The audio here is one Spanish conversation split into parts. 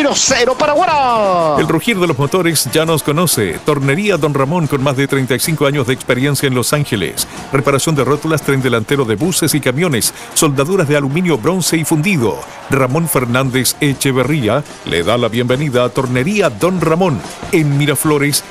Cabrero, 0 para Aguará. El rugir de los motores ya nos conoce. Tornería Don Ramón, con más de 35 años de experiencia en Los Ángeles. Reparación de rótulas, tren delantero de buses y camiones, soldaduras de aluminio, bronce y fundido. Ramón Fernández Echeverría le da la bienvenida a Tornería Don Ramón en Miraflores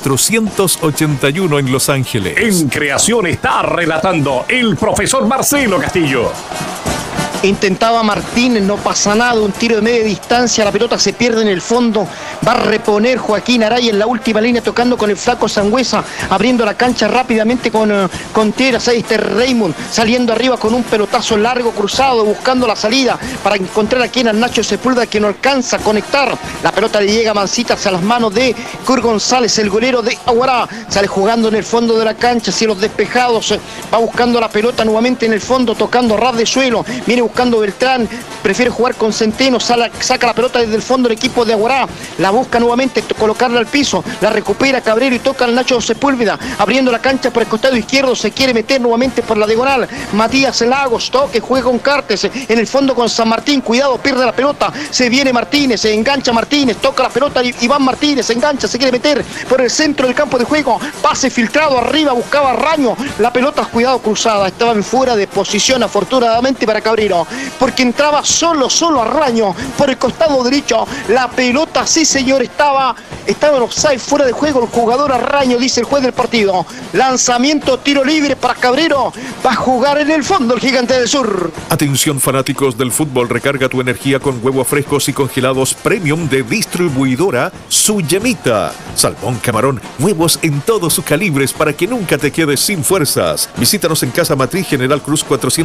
481 en Los Ángeles. En creación está relatando el profesor Marcelo Castillo. Intentaba Martínez, no pasa nada, un tiro de media distancia, la pelota se pierde en el fondo, va a reponer Joaquín Araya en la última línea, tocando con el flaco Sangüesa, abriendo la cancha rápidamente con Tieras. Ahí está Raymond saliendo arriba con un pelotazo largo cruzado, buscando la salida para encontrar aquí en Nacho Sepúlveda, que no alcanza a conectar. La pelota le llega mancitas a las manos de Cur González, el golero de Aguará, sale jugando en el fondo de la cancha, cielos despejados, va buscando la pelota nuevamente en el fondo, tocando a ras de suelo, viene buscando Beltrán, prefiere jugar con Centeno, saca la pelota desde el fondo del equipo de Aguará, la busca nuevamente, colocarla al piso, la recupera Cabrero y toca al Nacho Sepúlveda, abriendo la cancha por el costado izquierdo, se quiere meter nuevamente por la diagonal, Matías Lagos, toque, juega con Cartes, en el fondo con San Martín, cuidado, pierde la pelota, se viene Martínez, se engancha Martínez, toca la pelota, Iván Martínez, se engancha, se quiere meter por el centro del campo de juego, pase filtrado arriba, buscaba Raño, la pelota, cuidado, cruzada, estaban fuera de posición afortunadamente para Cabrero, porque entraba solo a Raño por el costado derecho, la pelota, sí señor, estaba en offside, fuera de juego el jugador Raño, dice el juez del partido. Lanzamiento, tiro libre para Cabrero, va a jugar en el fondo el Gigante del Sur. Atención fanáticos del fútbol, recarga tu energía con huevos frescos y congelados premium de distribuidora Su Yemita. Salmón, camarón, huevos en todos sus calibres para que nunca te quedes sin fuerzas. Visítanos en Casa Matriz General Cruz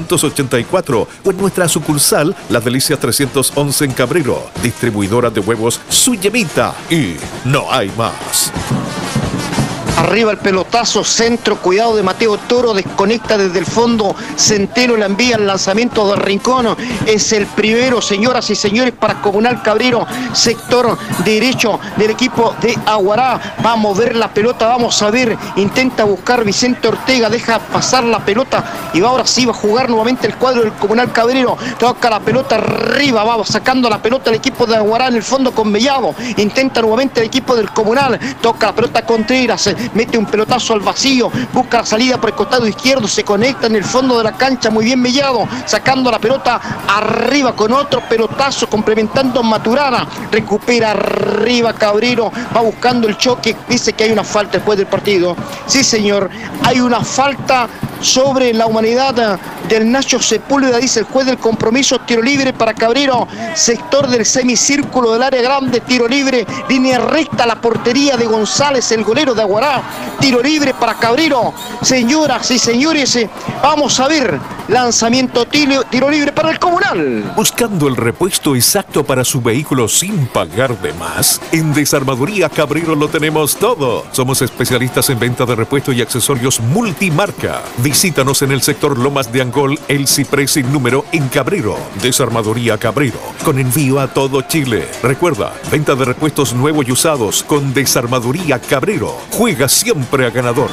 484 o en nuestra sucursal Las Delicias 311 en Cabrero. Distribuidora de huevos Su Yemita. Y no hay más. Arriba el pelotazo, centro, cuidado de Mateo Toro, desconecta desde el fondo, Centeno le envía el lanzamiento del rincón, es el primero, señoras y señores, para Comunal Cabrero, sector derecho del equipo de Aguará, va a mover la pelota, vamos a ver, intenta buscar Vicente Ortega, deja pasar la pelota y ahora sí va a jugar nuevamente el cuadro del Comunal Cabrero, toca la pelota arriba, va sacando la pelota el equipo de Aguará en el fondo con Mellado, intenta nuevamente el equipo del Comunal, toca la pelota Contreras, mete un pelotazo al vacío, busca la salida por el costado izquierdo, se conecta en el fondo de la cancha, muy bien Mellado, sacando la pelota arriba con otro pelotazo, complementando Maturana, recupera arriba Cabrero, va buscando el choque, dice que hay una falta después del partido. Sí señor, hay una falta sobre la humanidad del Nacho Sepúlveda, dice el juez del compromiso, tiro libre para Cabrero, sector del semicírculo del área grande, tiro libre, línea recta, la portería de González, el golero de Aguará, tiro libre para Cabrero, señoras y señores, vamos a ver, lanzamiento, tiro libre para el Comunal. Buscando el repuesto exacto para su vehículo sin pagar de más, en Desarmaduría Cabrero lo tenemos todo. Somos especialistas en venta de repuestos y accesorios multimarca. Visítanos en el sector Lomas de Angol, El Ciprés sin número en Cabrero. Desarmaduría Cabrero, con envío a todo Chile. Recuerda, venta de repuestos nuevos y usados con Desarmaduría Cabrero. Juega siempre a ganador.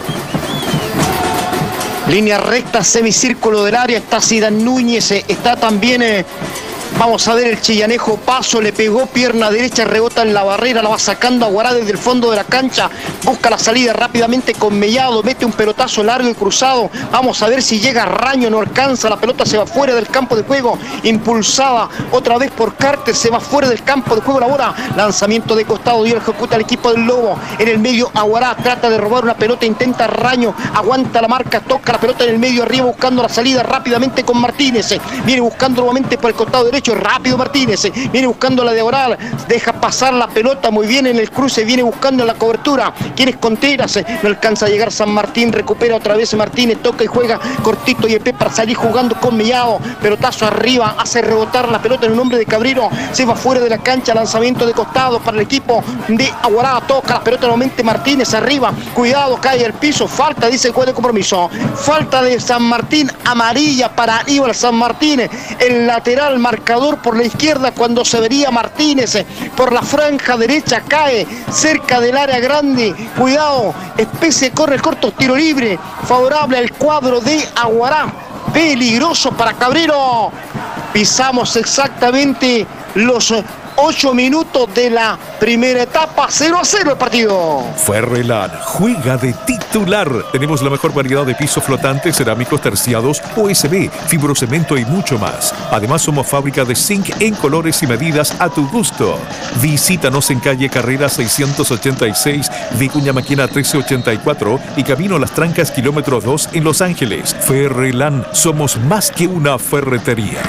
Línea recta, semicírculo del área, está Zidane Núñez, está también... Vamos a ver el chillanejo, paso, le pegó pierna derecha, rebota en la barrera, la va sacando Aguará desde el fondo de la cancha, busca la salida rápidamente con Mellado, mete un pelotazo largo y cruzado, vamos a ver si llega Raño, no alcanza, la pelota se va fuera del campo de juego, impulsada otra vez por Carter, se va fuera del campo de juego la bola, lanzamiento de costado y ejecuta el equipo del Lobo, en el medio Aguará trata de robar una pelota, intenta Raño, aguanta la marca, toca la pelota en el medio arriba buscando la salida rápidamente con Martínez, viene buscando nuevamente por el costado derecho, rápido Martínez, viene buscando la diagonal, deja pasar la pelota muy bien en el cruce, viene buscando la cobertura, quiere Contreras, no alcanza a llegar San Martín, recupera otra vez Martínez, toca y juega cortito y EP para salir jugando con Mellado, pelotazo arriba, hace rebotar la pelota en el nombre de Cabrero, se va fuera de la cancha, lanzamiento de costado para el equipo de Aguará, toca la pelota nuevamente Martínez arriba, cuidado, cae al piso, falta, dice el juez de compromiso, falta de San Martín, amarilla para Aníbal San Martín, el lateral marcador por la izquierda cuando se vería Martínez por la franja derecha, cae cerca del área grande, cuidado, Especie corre el corto, tiro libre, favorable al cuadro de Aguará, peligroso para Cabrero, pisamos exactamente los 8 minutos de la primera etapa, 0-0 el partido. Ferrelan juega de titular. Tenemos la mejor variedad de pisos flotantes, cerámicos terciados, OSB, fibrocemento y mucho más. Además, somos fábrica de zinc en colores y medidas a tu gusto. Visítanos en calle Carrera 686, Vicuña Maquina 1384 y Camino Las Trancas, kilómetro 2 en Los Ángeles. Ferrelan, somos más que una ferretería.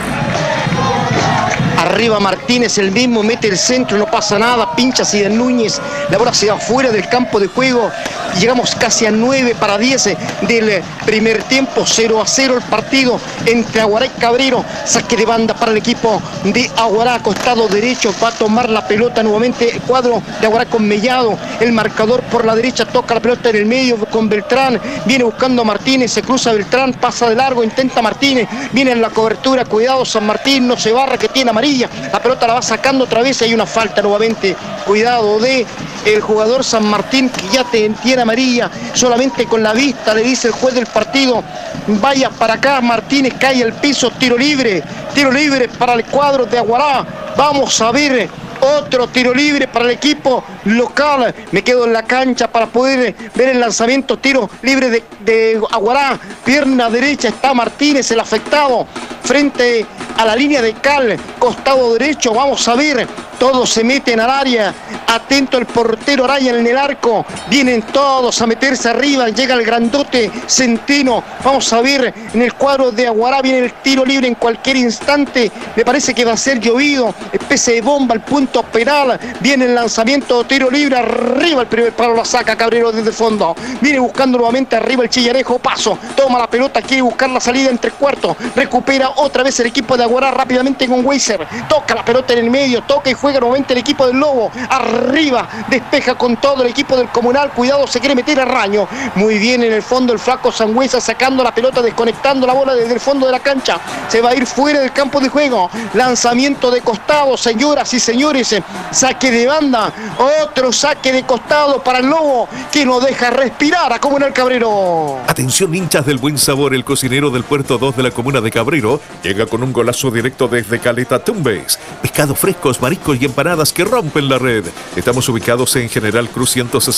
Arriba Martínez, el mismo, mete el centro, no pasa nada, pincha Zidane Núñez, la bola se va fuera del campo de juego. Llegamos casi a 9-10 del primer tiempo, 0-0 el partido entre Aguará y Cabrero. Saque de banda para el equipo de Aguará, costado derecho, va a tomar la pelota nuevamente el cuadro de Aguará con Mellado. El marcador por la derecha, toca la pelota en el medio con Beltrán, viene buscando a Martínez, se cruza Beltrán, pasa de largo, intenta Martínez, viene en la cobertura, cuidado San Martín, no se barra, que tiene amarilla, la pelota la va sacando otra vez, hay una falta nuevamente, cuidado de el jugador San Martín, que ya tiene amarilla, solamente con la vista le dice el juez del partido, vaya para acá. Martínez cae al piso, tiro libre para el cuadro de Aguará. Vamos a ver otro tiro libre para el equipo local. Me quedo en la cancha para poder ver el lanzamiento. Tiro libre de Aguará. Pierna derecha está Martínez, el afectado, frente a la línea de cal, costado derecho. Vamos a ver, todos se meten al área. Atento el portero Araya en el arco. Vienen todos a meterse arriba. Llega el grandote Centeno. Vamos a ver, en el cuadro de Aguará viene el tiro libre en cualquier instante. Me parece que va a ser llovido. Especie de bomba al punto penal. Viene el lanzamiento, tiro libre. Arriba el primer palo, la saca Cabrero desde el fondo. Viene buscando nuevamente arriba el Chillanejo. Paso. Toma la pelota. Quiere buscar la salida entre cuartos. Recupera otra vez el equipo de Aguará rápidamente con Weiser. Toca la pelota en el medio. Toca y juega nuevamente el equipo del Lobo. Arriba, despeja con todo el equipo del Comunal. Cuidado, se quiere meter a Raño. Muy bien en el fondo el flaco Sangüesa, sacando la pelota, desconectando la bola desde el fondo de la cancha. Se va a ir fuera del campo de juego. Lanzamiento de costado, señoras y señores. Saque de banda. Otro saque de costado para el Lobo, que no deja respirar a Comunal Cabrero. Atención, hinchas del buen sabor. El cocinero del Puerto 2 de la comuna de Cabrero llega con un golazo directo desde Caleta Tumbes. Pescados frescos, mariscos y empanadas que rompen la red. Estamos ubicados en General Cruz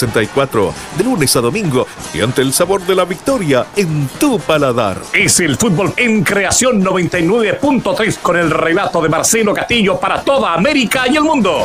164, de lunes a domingo, y ante el sabor de la victoria en tu paladar. Es el fútbol en Creación 99.3 con el relato de Marcelo Castillo para toda América y el mundo.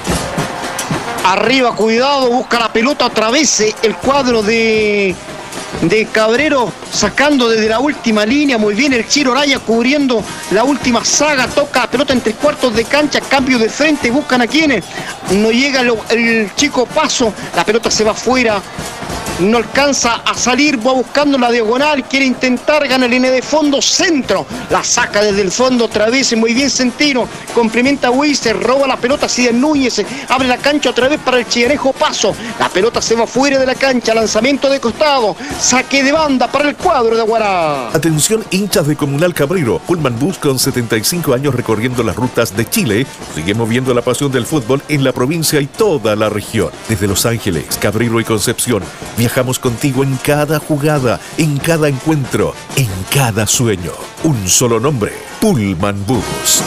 Arriba, cuidado, busca la pelota otra vez el cuadro de Cabrero, sacando desde la última línea. Muy bien el Chiro Araya cubriendo la última saga. Toca la pelota entre cuartos de cancha, cambio de frente, buscan a quienes. No llega el chico Paso, la pelota se va fuera. No alcanza a salir, va buscando la diagonal, quiere intentar, gana la línea de fondo, centro, la saca desde el fondo otra vez, muy bien Centeno, complementa a Weiser, roba la pelota, Zidane Núñez, abre la cancha otra vez para el Chillanejo Paso, la pelota se va fuera de la cancha, lanzamiento de costado, saque de banda para el cuadro de Aguará. Atención, hinchas de Comunal Cabrero. Pullman Bus, con 75 años recorriendo las rutas de Chile, sigue moviendo la pasión del fútbol en la provincia y toda la región. Desde Los Ángeles, Cabrero y Concepción, viajamos contigo en cada jugada, en cada encuentro, en cada sueño. Un solo nombre, Pullman Bus.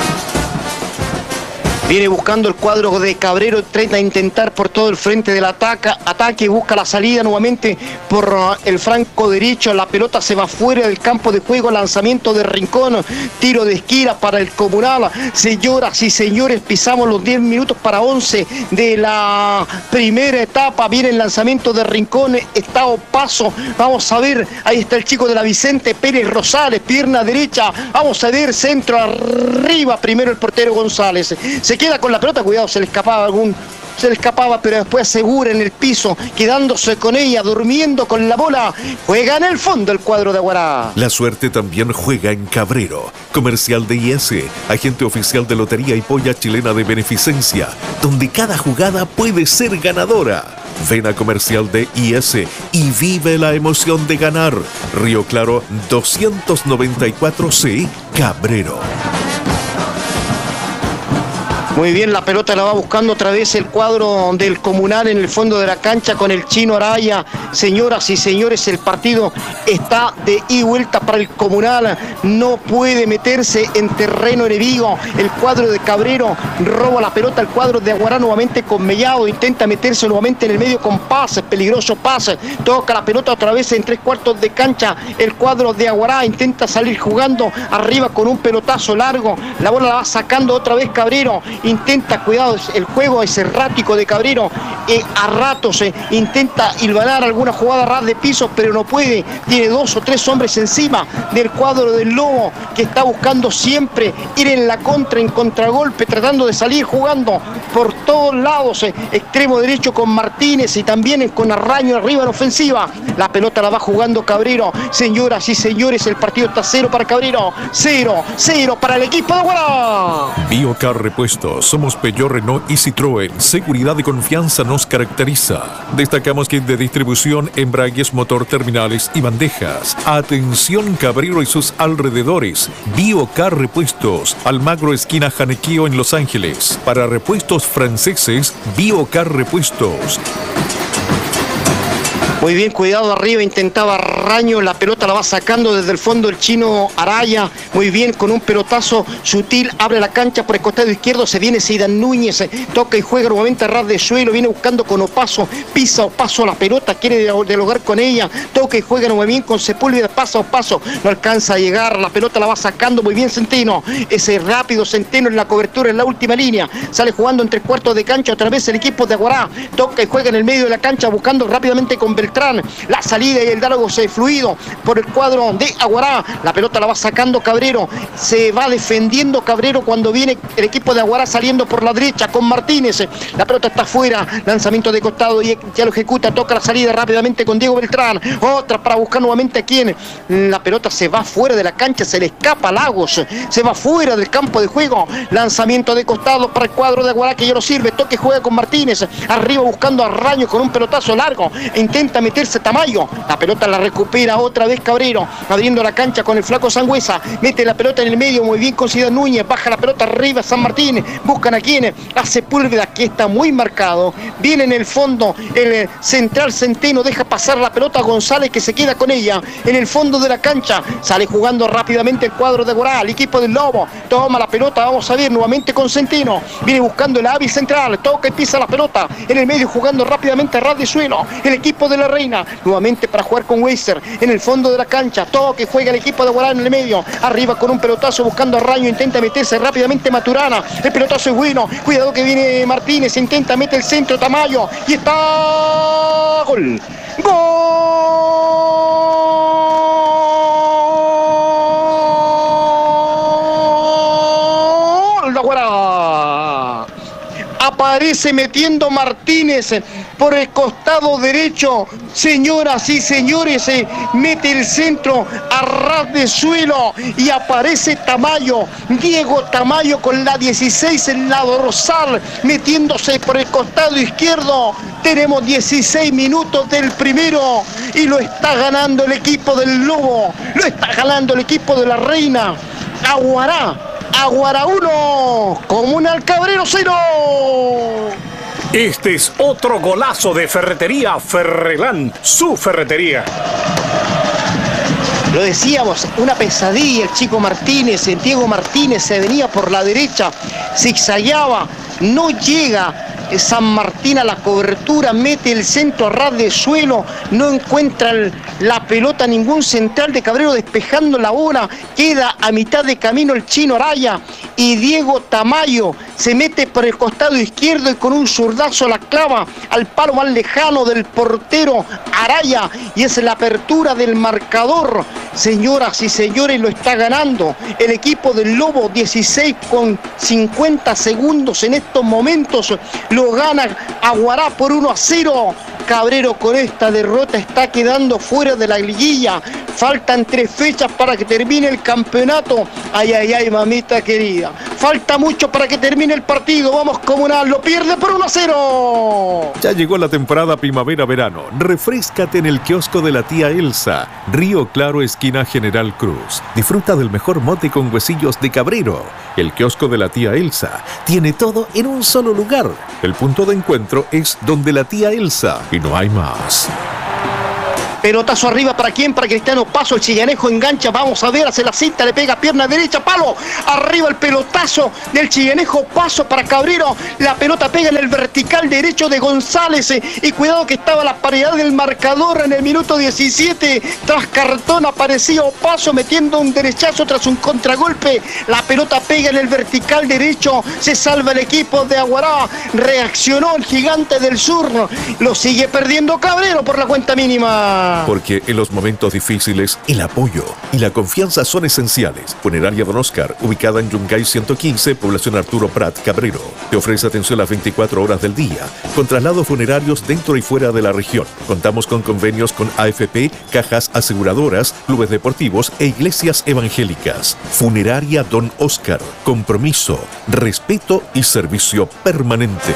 Viene buscando el cuadro de Cabrero, trata de intentar por todo el frente del ataque, busca la salida nuevamente por el franco derecho, la pelota se va fuera del campo de juego, lanzamiento de Rincón, tiro de esquina para el Comunal. Señoras y señores, pisamos los 10 minutos para 11 de la primera etapa, viene el lanzamiento de Rincón, está Paso, vamos a ver, ahí está el chico de la Vicente Pérez Rosales, pierna derecha, vamos a ver, centro arriba, primero el portero González, se queda con la pelota, cuidado, se le escapaba, pero después asegura en el piso, quedándose con ella, durmiendo con la bola, juega en el fondo el cuadro de Aguará. La suerte también juega en Cabrero. Comercial de IS, agente oficial de Lotería y Polla Chilena de Beneficencia, donde cada jugada puede ser ganadora. Ven a Comercial de IS y vive la emoción de ganar. Río Claro 294C, Cabrero. Muy bien, la pelota la va buscando otra vez el cuadro del Comunal en el fondo de la cancha con el Chino Araya. Señoras y señores, el partido está de ida y vuelta para el Comunal. No puede meterse en terreno enemigo. El cuadro de Cabrero roba la pelota al cuadro de Aguará nuevamente con Mellado. Intenta meterse nuevamente en el medio con Paz. Peligroso Paz. Toca la pelota otra vez en 3/4 de cancha. El cuadro de Aguará intenta salir jugando arriba con un pelotazo largo. La bola la va sacando otra vez Cabrero. Intenta, cuidado, el juego es errático de Cabrero. A ratos intenta hilvanar alguna jugada a ras de piso, pero no puede. Tiene 2 o 3 hombres encima del cuadro del Lobo, que está buscando siempre ir en la contra, en contragolpe, tratando de salir jugando por todos lados. Extremo derecho con Martínez y también con Arraño arriba en ofensiva. La pelota la va jugando Cabrero. Señoras y señores, el partido está 0 para Cabrero. 0 para el equipo de Aguará. Biocar Repuestos. Somos Peugeot, Renault y Citroën. Seguridad y confianza nos caracteriza. Destacamos kit de distribución, embragues, motor, terminales y bandejas. Atención Cabrero y sus alrededores. Biocar Repuestos. Almagro esquina Janequío en Los Ángeles. Para repuestos franceses, Biocar Repuestos. Muy bien, cuidado arriba, intentaba Arraño, la pelota la va sacando desde el fondo el Chino Araya. Muy bien, con un pelotazo sutil, abre la cancha por el costado izquierdo, se viene Zidane Núñez, toca y juega nuevamente a ras de suelo, viene buscando con Opaso, pisa Opaso la pelota, quiere dialogar con ella, toca y juega muy bien con Sepúlveda, pasa Opaso, no alcanza a llegar, la pelota la va sacando muy bien Centeno, ese rápido Centeno en la cobertura en la última línea, sale jugando en 3/4 de cancha, otra vez el equipo de Aguará, toca y juega en el medio de la cancha buscando rápidamente con Beltrán, la salida y el diálogo se fluido por el cuadro de Aguará, la pelota la va sacando Cabrero, se va defendiendo Cabrero cuando viene el equipo de Aguará saliendo por la derecha con Martínez, la pelota está afuera, lanzamiento de costado y ya lo ejecuta, toca la salida rápidamente con Diego Beltrán, otra para buscar nuevamente a quien, la pelota se va fuera de la cancha, se le escapa a Lagos, se va fuera del campo de juego, lanzamiento de costado para el cuadro de Aguará que ya lo sirve, toque y juega con Martínez, arriba buscando a Arraño con un pelotazo largo, intenta meterse Tamayo, la pelota la recupera otra vez Cabrero, abriendo la cancha con el flaco Sangüesa, mete la pelota en el medio, muy bien con Zidane Núñez, baja la pelota arriba San Martín, buscan a quien, a Sepúlveda que está muy marcado, viene en el fondo el central Centeno, deja pasar la pelota a González que se queda con ella, en el fondo de la cancha, sale jugando rápidamente el cuadro de Aguará, el equipo del Lobo, toma la pelota, vamos a ver nuevamente con Centeno, viene buscando el hábil central, toca y pisa la pelota, en el medio jugando rápidamente a ras de suelo, el equipo de la Reina, nuevamente para jugar con Weiser, en el fondo de la cancha, toque, juega el equipo de Aguará en el medio, arriba con un pelotazo buscando a Arraño, intenta meterse rápidamente Maturana, el pelotazo es bueno, cuidado que viene Martínez, intenta, mete el centro Tamayo, y está... ¡Gol! ¡Gol! ¡De Aguará! Aparece metiendo Martínez por el costado derecho, señoras y señores, mete el centro a ras de suelo y aparece Tamayo, Diego Tamayo con la 16 en la dorsal, metiéndose por el costado izquierdo. Tenemos 16 minutos del primero y lo está ganando el equipo del Lobo, lo está ganando el equipo de la Reina. Aguará 1, Comunal Cabrero 0. Este es otro golazo de Ferretería Ferrelán, su ferretería. Lo decíamos, una pesadilla el chico Martínez, el Diego Martínez se venía por la derecha, zigzagueaba, no llega San Martín a la cobertura, mete el centro a ras de suelo, no encuentra la pelota ningún central de Cabrero despejando la bola, queda a mitad de camino el Chino Araya y Diego Tamayo se mete por el costado izquierdo y con un zurdazo la clava al palo más lejano del portero Araya y es la apertura del marcador. Señoras y señores, lo está ganando el equipo del Lobo, 16 con 50 segundos en estos momentos, lo gana Aguará por 1-0. Cabrero con esta derrota está quedando fuera de la liguilla, faltan 3 fechas para que termine el campeonato. Ay, ay, ay, mamita querida, falta mucho para que termine el partido. Vamos Comunal, lo pierde por 1-0. Ya llegó la temporada primavera-verano. Refréscate en el kiosco de la tía Elsa, Río Claro, esquina General Cruz. Disfruta del mejor mote con huesillos de cabrero. El kiosco de la tía Elsa tiene todo en un solo lugar. El punto de encuentro es donde la tía Elsa y no hay más. Pelotazo arriba, ¿para quién? Para Cristiano Paso, el Chillanejo engancha, vamos a ver, hace la cinta, le pega pierna derecha, palo, arriba el pelotazo del Chillanejo Paso para Cabrero, la pelota pega en el vertical derecho de González, y cuidado que estaba la paridad del marcador en el minuto 17, tras cartón apareció Paso metiendo un derechazo tras un contragolpe, la pelota pega en el vertical derecho, se salva el equipo de Aguará, reaccionó el Gigante del Sur, lo sigue perdiendo Cabrero por la cuenta mínima. Porque en los momentos difíciles, el apoyo y la confianza son esenciales. Funeraria Don Oscar, ubicada en Yungay 115, población Arturo Prat, Cabrero. Te ofrece atención las 24 horas del día, con traslados funerarios dentro y fuera de la región. Contamos con convenios con AFP, cajas aseguradoras, clubes deportivos e iglesias evangélicas. Funeraria Don Oscar, compromiso, respeto y servicio permanente.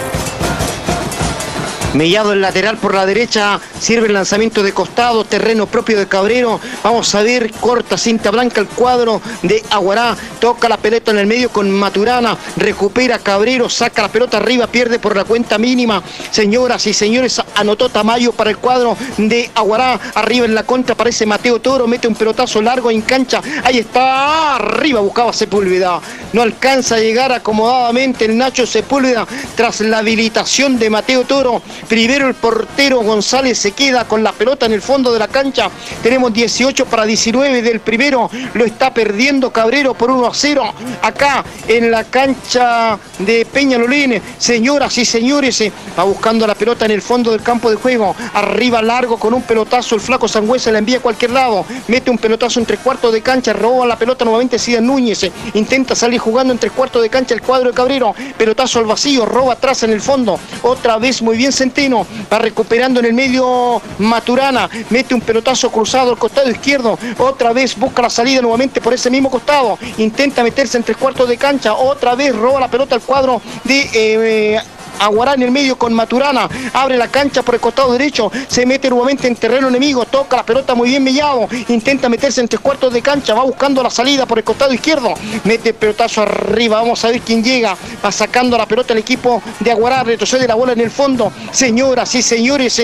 Mellado el lateral por la derecha, sirve el lanzamiento de costado, terreno propio de Cabrero. Vamos a ver, corta cinta blanca el cuadro de Aguará, toca la pelota en el medio con Maturana, recupera Cabrero, saca la pelota arriba, pierde por la cuenta mínima. Señoras y señores, anotó Tamayo para el cuadro de Aguará, arriba en la contra aparece Mateo Toro, mete un pelotazo largo en cancha, ahí está, arriba buscaba Sepúlveda, no alcanza a llegar acomodadamente el Nacho Sepúlveda tras la habilitación de Mateo Toro. Primero el portero González se queda con la pelota en el fondo de la cancha. Tenemos 18-19 del primero. Lo está perdiendo Cabrero por 1-0. Acá en la cancha de Peñalolén. Señoras y señores, va buscando la pelota en el fondo del campo de juego. Arriba largo con un pelotazo. El flaco Sangüesa la envía a cualquier lado. Mete un pelotazo en 3/4 de cancha. Roba la pelota nuevamente Sidan Núñez. Intenta salir jugando en 3/4 de cancha el cuadro de Cabrero. Pelotazo al vacío. Roba atrás en el fondo. Otra vez muy bien Centeno. Va recuperando en el medio Maturana, mete un pelotazo cruzado al costado izquierdo, otra vez busca la salida nuevamente por ese mismo costado, intenta meterse en 3/4 de cancha, otra vez roba la pelota al cuadro de Aguará en el medio con Maturana, abre la cancha por el costado derecho, se mete nuevamente en terreno enemigo, toca la pelota muy bien Mellado, intenta meterse en 3/4 de cancha, va buscando la salida por el costado izquierdo, mete el pelotazo arriba, vamos a ver quién llega, va sacando la pelota el equipo de Aguará, retrocede la bola en el fondo. Señoras y señores,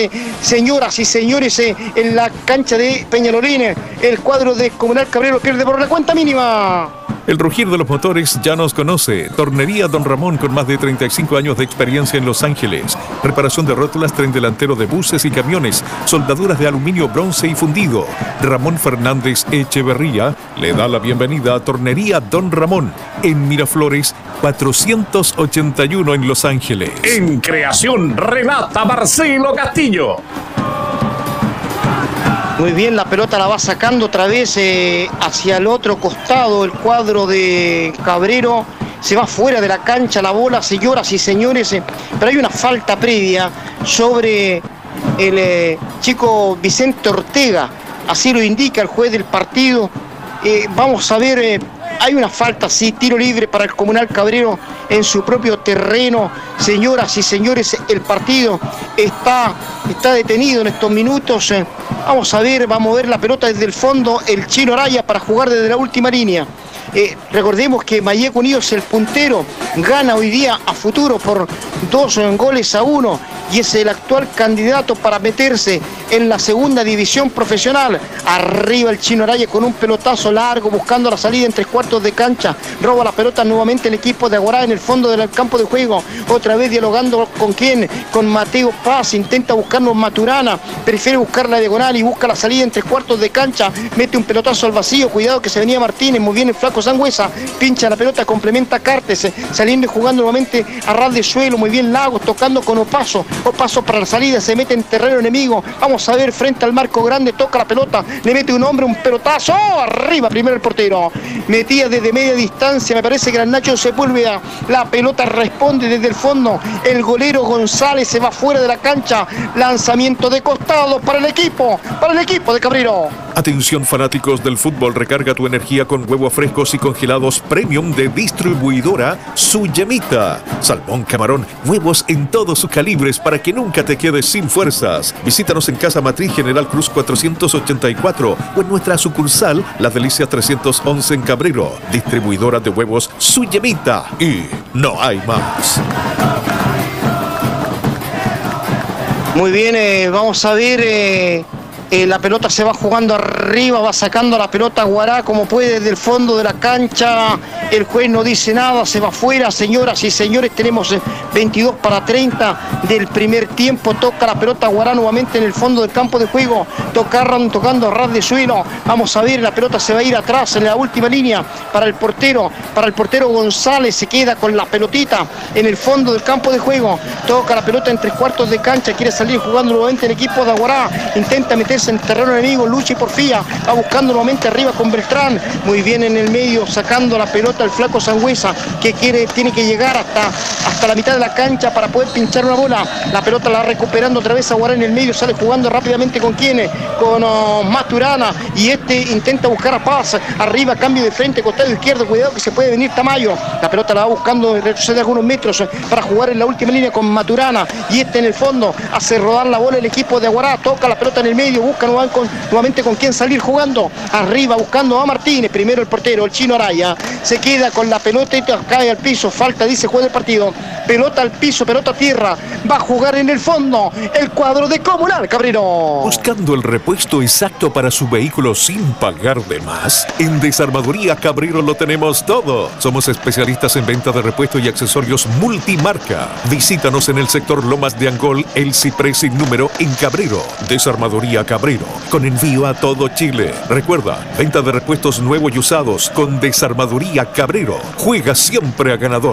en la cancha de Peñalolén, el cuadro de Comunal Cabrero pierde por la cuenta mínima. El rugir de los motores ya nos conoce. Tornería Don Ramón, con más de 35 años de experiencia en Los Ángeles. Reparación de rótulas, tren delantero de buses y camiones, soldaduras de aluminio, bronce y fundido. Ramón Fernández Echeverría le da la bienvenida a Tornería Don Ramón en Miraflores 481 en Los Ángeles. En creación, relata Marcelo Castillo. Muy bien, la pelota la va sacando otra vez hacia el otro costado, el cuadro de Cabrero. Se va fuera de la cancha la bola, señoras y señores, pero hay una falta previa sobre el chico Vicente Ortega. Así lo indica el juez del partido. Vamos a ver, hay una falta, sí, tiro libre para el Comunal Cabrero en su propio terreno. Señoras y señores, el partido está detenido en estos minutos. Vamos a ver, va a mover la pelota desde el fondo el Chino Araya para jugar desde la última línea. Recordemos que Mayeco Unidos, el puntero, gana hoy día a Futuro por 2-1 y es el actual candidato para meterse en la segunda división profesional. Arriba el Chino Araya con un pelotazo largo buscando la salida en 3/4 de cancha, roba la pelota nuevamente el equipo de Aguará en el fondo del campo de juego, otra vez dialogando con quién, con Mateo Paz, intenta buscarnos Maturana, prefiere buscar la diagonal y busca la salida en 3/4 de cancha, mete un pelotazo al vacío, cuidado que se venía Martínez, muy bien el flaco Sangüesa, pincha la pelota, complementa Cartes, saliendo y jugando nuevamente a ras de suelo, muy bien Lagos, tocando con Opaso para la salida, se mete en terreno enemigo, vamos a ver, frente al marco grande, toca la pelota, le mete un hombre, un pelotazo, arriba primero el portero, metía desde media distancia, me parece que era Nacho Sepúlveda, la pelota responde desde el fondo, el golero González se va fuera de la cancha, lanzamiento de costado para el equipo de Cabrero. Atención fanáticos del fútbol, recarga tu energía con huevos frescos y congelados premium de distribuidora Su Yemita. Salmón, camarón, huevos en todos sus calibres para que nunca te quedes sin fuerzas. Visítanos en Casa Matriz General Cruz 484 o en nuestra sucursal Las Delicias 311 en Cabrero. Distribuidora de huevos Su Yemita. Y no hay más. Muy bien, vamos a ver, la pelota se va jugando arriba, va sacando la pelota Aguará como puede desde el fondo de la cancha. El juez no dice nada, se va afuera. Señoras y señores, tenemos 22:30 del primer tiempo. Toca la pelota Aguará nuevamente en el fondo del campo de juego, tocando a ras de suelo. Vamos a ver, la pelota se va a ir atrás en la última línea para el portero González. Se queda con la pelotita en el fondo del campo de juego. Toca la pelota en 3/4 de cancha, quiere salir jugando nuevamente el equipo de Aguará. Intenta meterse en el terreno enemigo, lucha y porfía. Va buscando nuevamente arriba con Beltrán. Muy bien en el medio, sacando la pelota el flaco Sangüesa, que tiene que llegar hasta la mitad de la cancha para poder pinchar una bola. La pelota la va recuperando otra vez Aguará en el medio, sale jugando rápidamente con Maturana, y intenta buscar a Paz, arriba, cambio de frente, costado izquierdo, cuidado que se puede venir Tamayo. La pelota la va buscando, retrocede algunos metros para jugar en la última línea con Maturana, y en el fondo hace rodar la bola el equipo de Aguará. Toca la pelota en el medio, busca nuevamente con quién salir jugando, arriba buscando a Martínez, primero el portero, el Chino Araya, se queda con la pelota y cae al piso. Falta, dice juez del partido. Pelota al piso, pelota a tierra. Va a jugar en el fondo el cuadro de Comunal Cabrero. Buscando el repuesto exacto para su vehículo sin pagar de más. En Desarmadoría Cabrero lo tenemos todo. Somos especialistas en venta de repuestos y accesorios multimarca. Visítanos en el sector Lomas de Angol, El Ciprés sin número en Cabrero. Desarmadoría Cabrero, con envío a todo Chile. Recuerda, venta de repuestos nuevos y usados con Desarmadoría Cabrero. Juega siempre a ganador.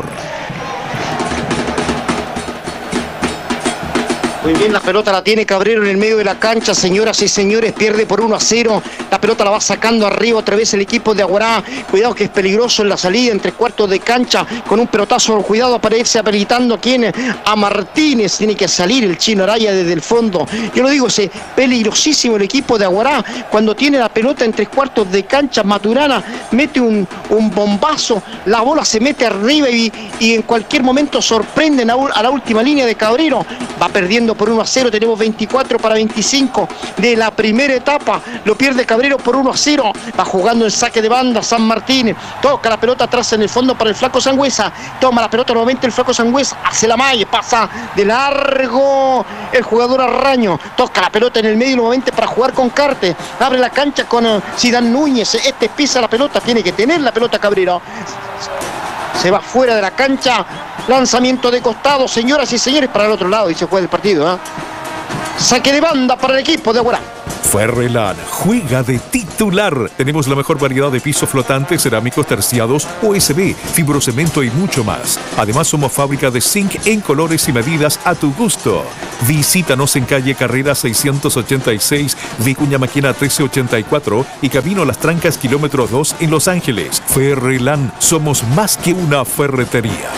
Muy bien, la pelota la tiene Cabrero en el medio de la cancha, señoras y señores, pierde por 1-0. La pelota la va sacando arriba otra vez el equipo de Aguará. Cuidado que es peligroso en la salida, en 3/4 de cancha, con un pelotazo. Cuidado para irse habilitando a Martínez. Tiene que salir el Chino Araya desde el fondo. Yo lo digo, es peligrosísimo el equipo de Aguará. Cuando tiene la pelota en 3/4 de cancha, Maturana mete un bombazo, la bola se mete arriba y en cualquier momento sorprenden a la última línea de Cabrero. Va perdiendo por 1-0, tenemos 24:25 de la primera etapa. Lo pierde Cabrero por 1-0. Va jugando el saque de banda San Martín. Toca la pelota atrás en el fondo para el flaco Sangüesa. Toma la pelota nuevamente el flaco Sangüesa. Hace la malla, pasa de largo el jugador Arraño. Toca la pelota en el medio nuevamente para jugar con Carte. Abre la cancha con Sidán Núñez. Pisa la pelota, tiene que tener la pelota Cabrero. Se va fuera de la cancha. Lanzamiento de costado, señoras y señores, para el otro lado, y se fue del partido. Saque de banda para el equipo de Aguará. Ferrelan juega de titular. Tenemos la mejor variedad de pisos flotantes, cerámicos terciados, OSB, fibrocemento y mucho más. Además, somos fábrica de zinc en colores y medidas a tu gusto. Visítanos en calle Carrera 686, Vicuña Maquina 1384 y Camino Las Trancas, kilómetro 2 en Los Ángeles. Ferrelan, somos más que una ferretería.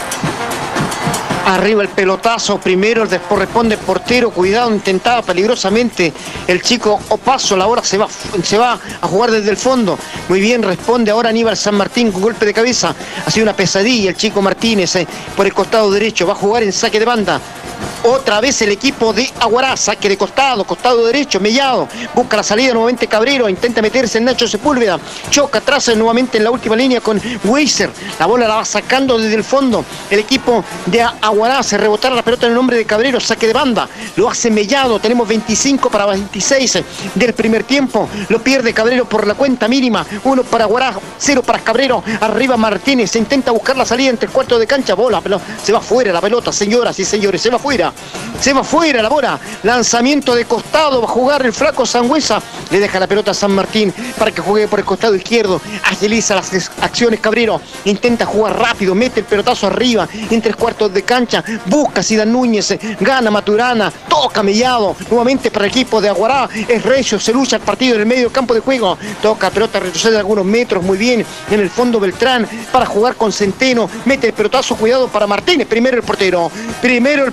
Arriba el pelotazo, primero después responde el portero, cuidado, intentaba peligrosamente el chico Opaso, la hora se va a jugar desde el fondo. Muy bien, responde ahora Aníbal San Martín con golpe de cabeza. Ha sido una pesadilla el chico Martínez por el costado derecho, va a jugar en saque de banda. Otra vez el equipo de Aguará, saque de costado derecho, Mellado, busca la salida nuevamente Cabrero, intenta meterse en Nacho Sepúlveda, choca atrás nuevamente en la última línea con Weiser, la bola la va sacando desde el fondo, el equipo de Aguará hace rebotar la pelota en el nombre de Cabrero, saque de banda, lo hace Mellado, tenemos 25:26 del primer tiempo, lo pierde Cabrero por la cuenta mínima, 1 para Aguará, 0 para Cabrero, arriba Martínez, se intenta buscar la salida entre el cuarto de cancha, bola, pero se va fuera la pelota, señoras y señores, se va fuera la bola, lanzamiento de costado, va a jugar el flaco Sangüesa, le deja la pelota a San Martín para que juegue por el costado izquierdo, agiliza las acciones Cabrero, intenta jugar rápido, mete el pelotazo arriba, en 3/4 de cancha, busca Sidán Núñez, gana Maturana, toca Mellado, nuevamente para el equipo de Aguará, es recio, se lucha el partido en el medio del campo de juego, toca pelota, retrocede algunos metros, muy bien, en el fondo Beltrán, para jugar con Centeno, mete el pelotazo, cuidado para Martínez, primero el portero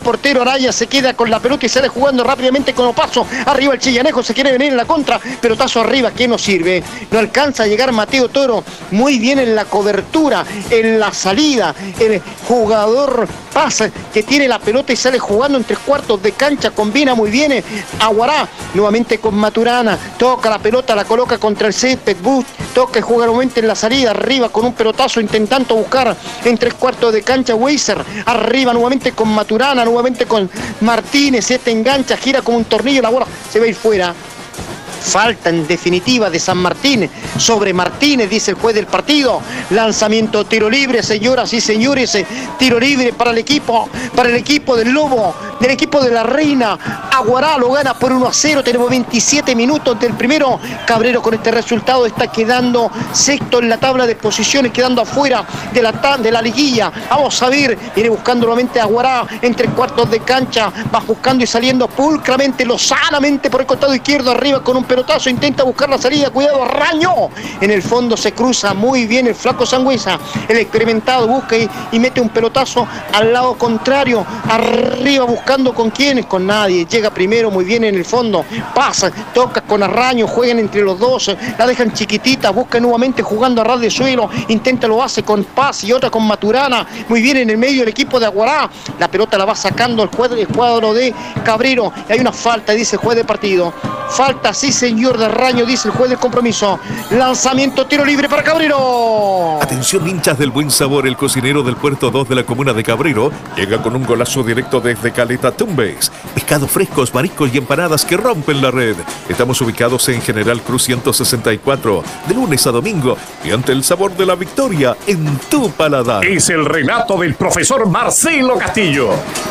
Araya se queda con la pelota y sale jugando rápidamente con Opaso. Arriba el Chillanejo, se quiere venir en la contra. Pelotazo arriba, que no sirve. No alcanza a llegar Mateo Toro. Muy bien en la cobertura, en la salida. El jugador pasa, que tiene la pelota y sale jugando en 3/4 de cancha. Combina muy bien Aguará. Nuevamente con Maturana. Toca la pelota, la coloca contra el césped. Toca y juega nuevamente en la salida. Arriba con un pelotazo intentando buscar en 3/4 de cancha Weiser. Arriba nuevamente con Maturana, nuevamente con Martínez. Este engancha, gira como un tornillo, la bola se va a ir fuera. Falta en definitiva de San Martín sobre Martínez, dice el juez del partido. Lanzamiento, tiro libre, señoras y señores. Tiro libre para el equipo del Lobo, del equipo de la Reina. Aguará lo gana por 1-0. Tenemos 27 minutos del primero. Cabrero con este resultado está quedando sexto en la tabla de posiciones, quedando afuera de la liguilla. Vamos a ver, viene buscando nuevamente Aguará en 3/4 de cancha. Va buscando y saliendo pulcramente, lozanamente por el costado izquierdo, arriba con un pelotazo, intenta buscar la salida, cuidado, Raño. En el fondo se cruza muy bien el flaco Sangüesa, el experimentado, busca y mete un pelotazo al lado contrario, arriba buscando con quién, con nadie, llega primero muy bien en el fondo, pasa, toca con Arraño, juegan entre los dos, la dejan chiquitita, busca nuevamente jugando a ras de suelo, intenta, lo hace con Paz y otra con Maturana, muy bien en el medio el equipo de Aguará, la pelota la va sacando el cuadro de Cabrero, y hay una falta, dice el juez de partido, falta, sí señor, de Raño, dice el juez del compromiso. Lanzamiento, tiro libre para Cabrero. Atención, hinchas del buen sabor, el cocinero del Puerto 2 de la comuna de Cabrero llega con un golazo directo desde Caleta Tumbes. Pescados frescos, mariscos y empanadas que rompen la red. Estamos ubicados en General Cruz 164, de lunes a domingo, y ante el sabor de la victoria en tu paladar. Es el relato del profesor Marcelo Castillo.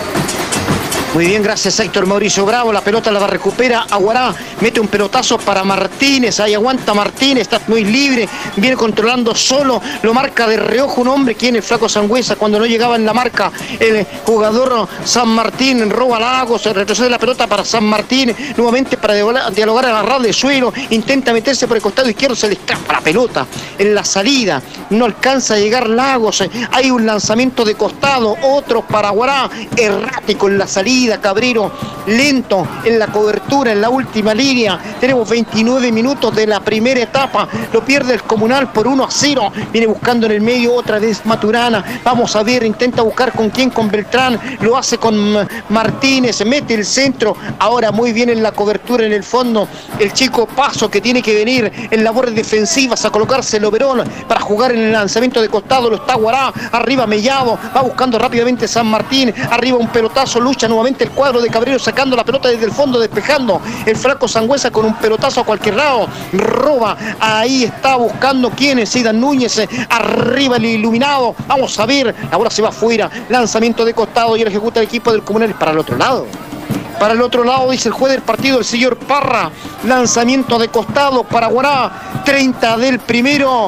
Muy bien, gracias Héctor Mauricio Bravo. La pelota la recupera Aguará. Mete un pelotazo para Martínez. Ahí aguanta Martínez. Está muy libre. Viene controlando solo. Lo marca de reojo un hombre. ¿Quién? El flaco Sangüesa. Cuando no llegaba en la marca el jugador San Martín. Roba Lagos. Se retrocede la pelota para San Martín. Nuevamente para dialogar a la ras de suelo. Intenta meterse por el costado izquierdo. Se le escapa la pelota en la salida. No alcanza a llegar Lagos. Hay un lanzamiento de costado. Otro para Aguará. Errático en la salida. Cabrero lento en la cobertura en la última línea. Tenemos 29 minutos de la primera etapa. Lo pierde el Comunal por 1-0. Viene buscando en el medio otra vez Maturana. Vamos a ver, intenta buscar con quién, con Beltrán. Lo hace con Martínez. Mete el centro. Ahora muy bien en la cobertura en el fondo. El chico Paso, que tiene que venir en labores defensivas a colocarse el overol para jugar en el lanzamiento de costado. Lo está Aguará. Arriba Mellado. Va buscando rápidamente San Martín. Arriba un pelotazo. Lucha nuevamente el cuadro de Cabrero sacando la pelota desde el fondo, despejando el flaco Sangüesa con un pelotazo a cualquier lado, roba, ahí está buscando quién es Sidan Núñez, arriba el iluminado, vamos a ver, la bola se va afuera, lanzamiento de costado y él ejecuta el equipo del Comunal para el otro lado. Para el otro lado, dice el juez del partido, el señor Parra. Lanzamiento de costado para Aguará. 30 del primero.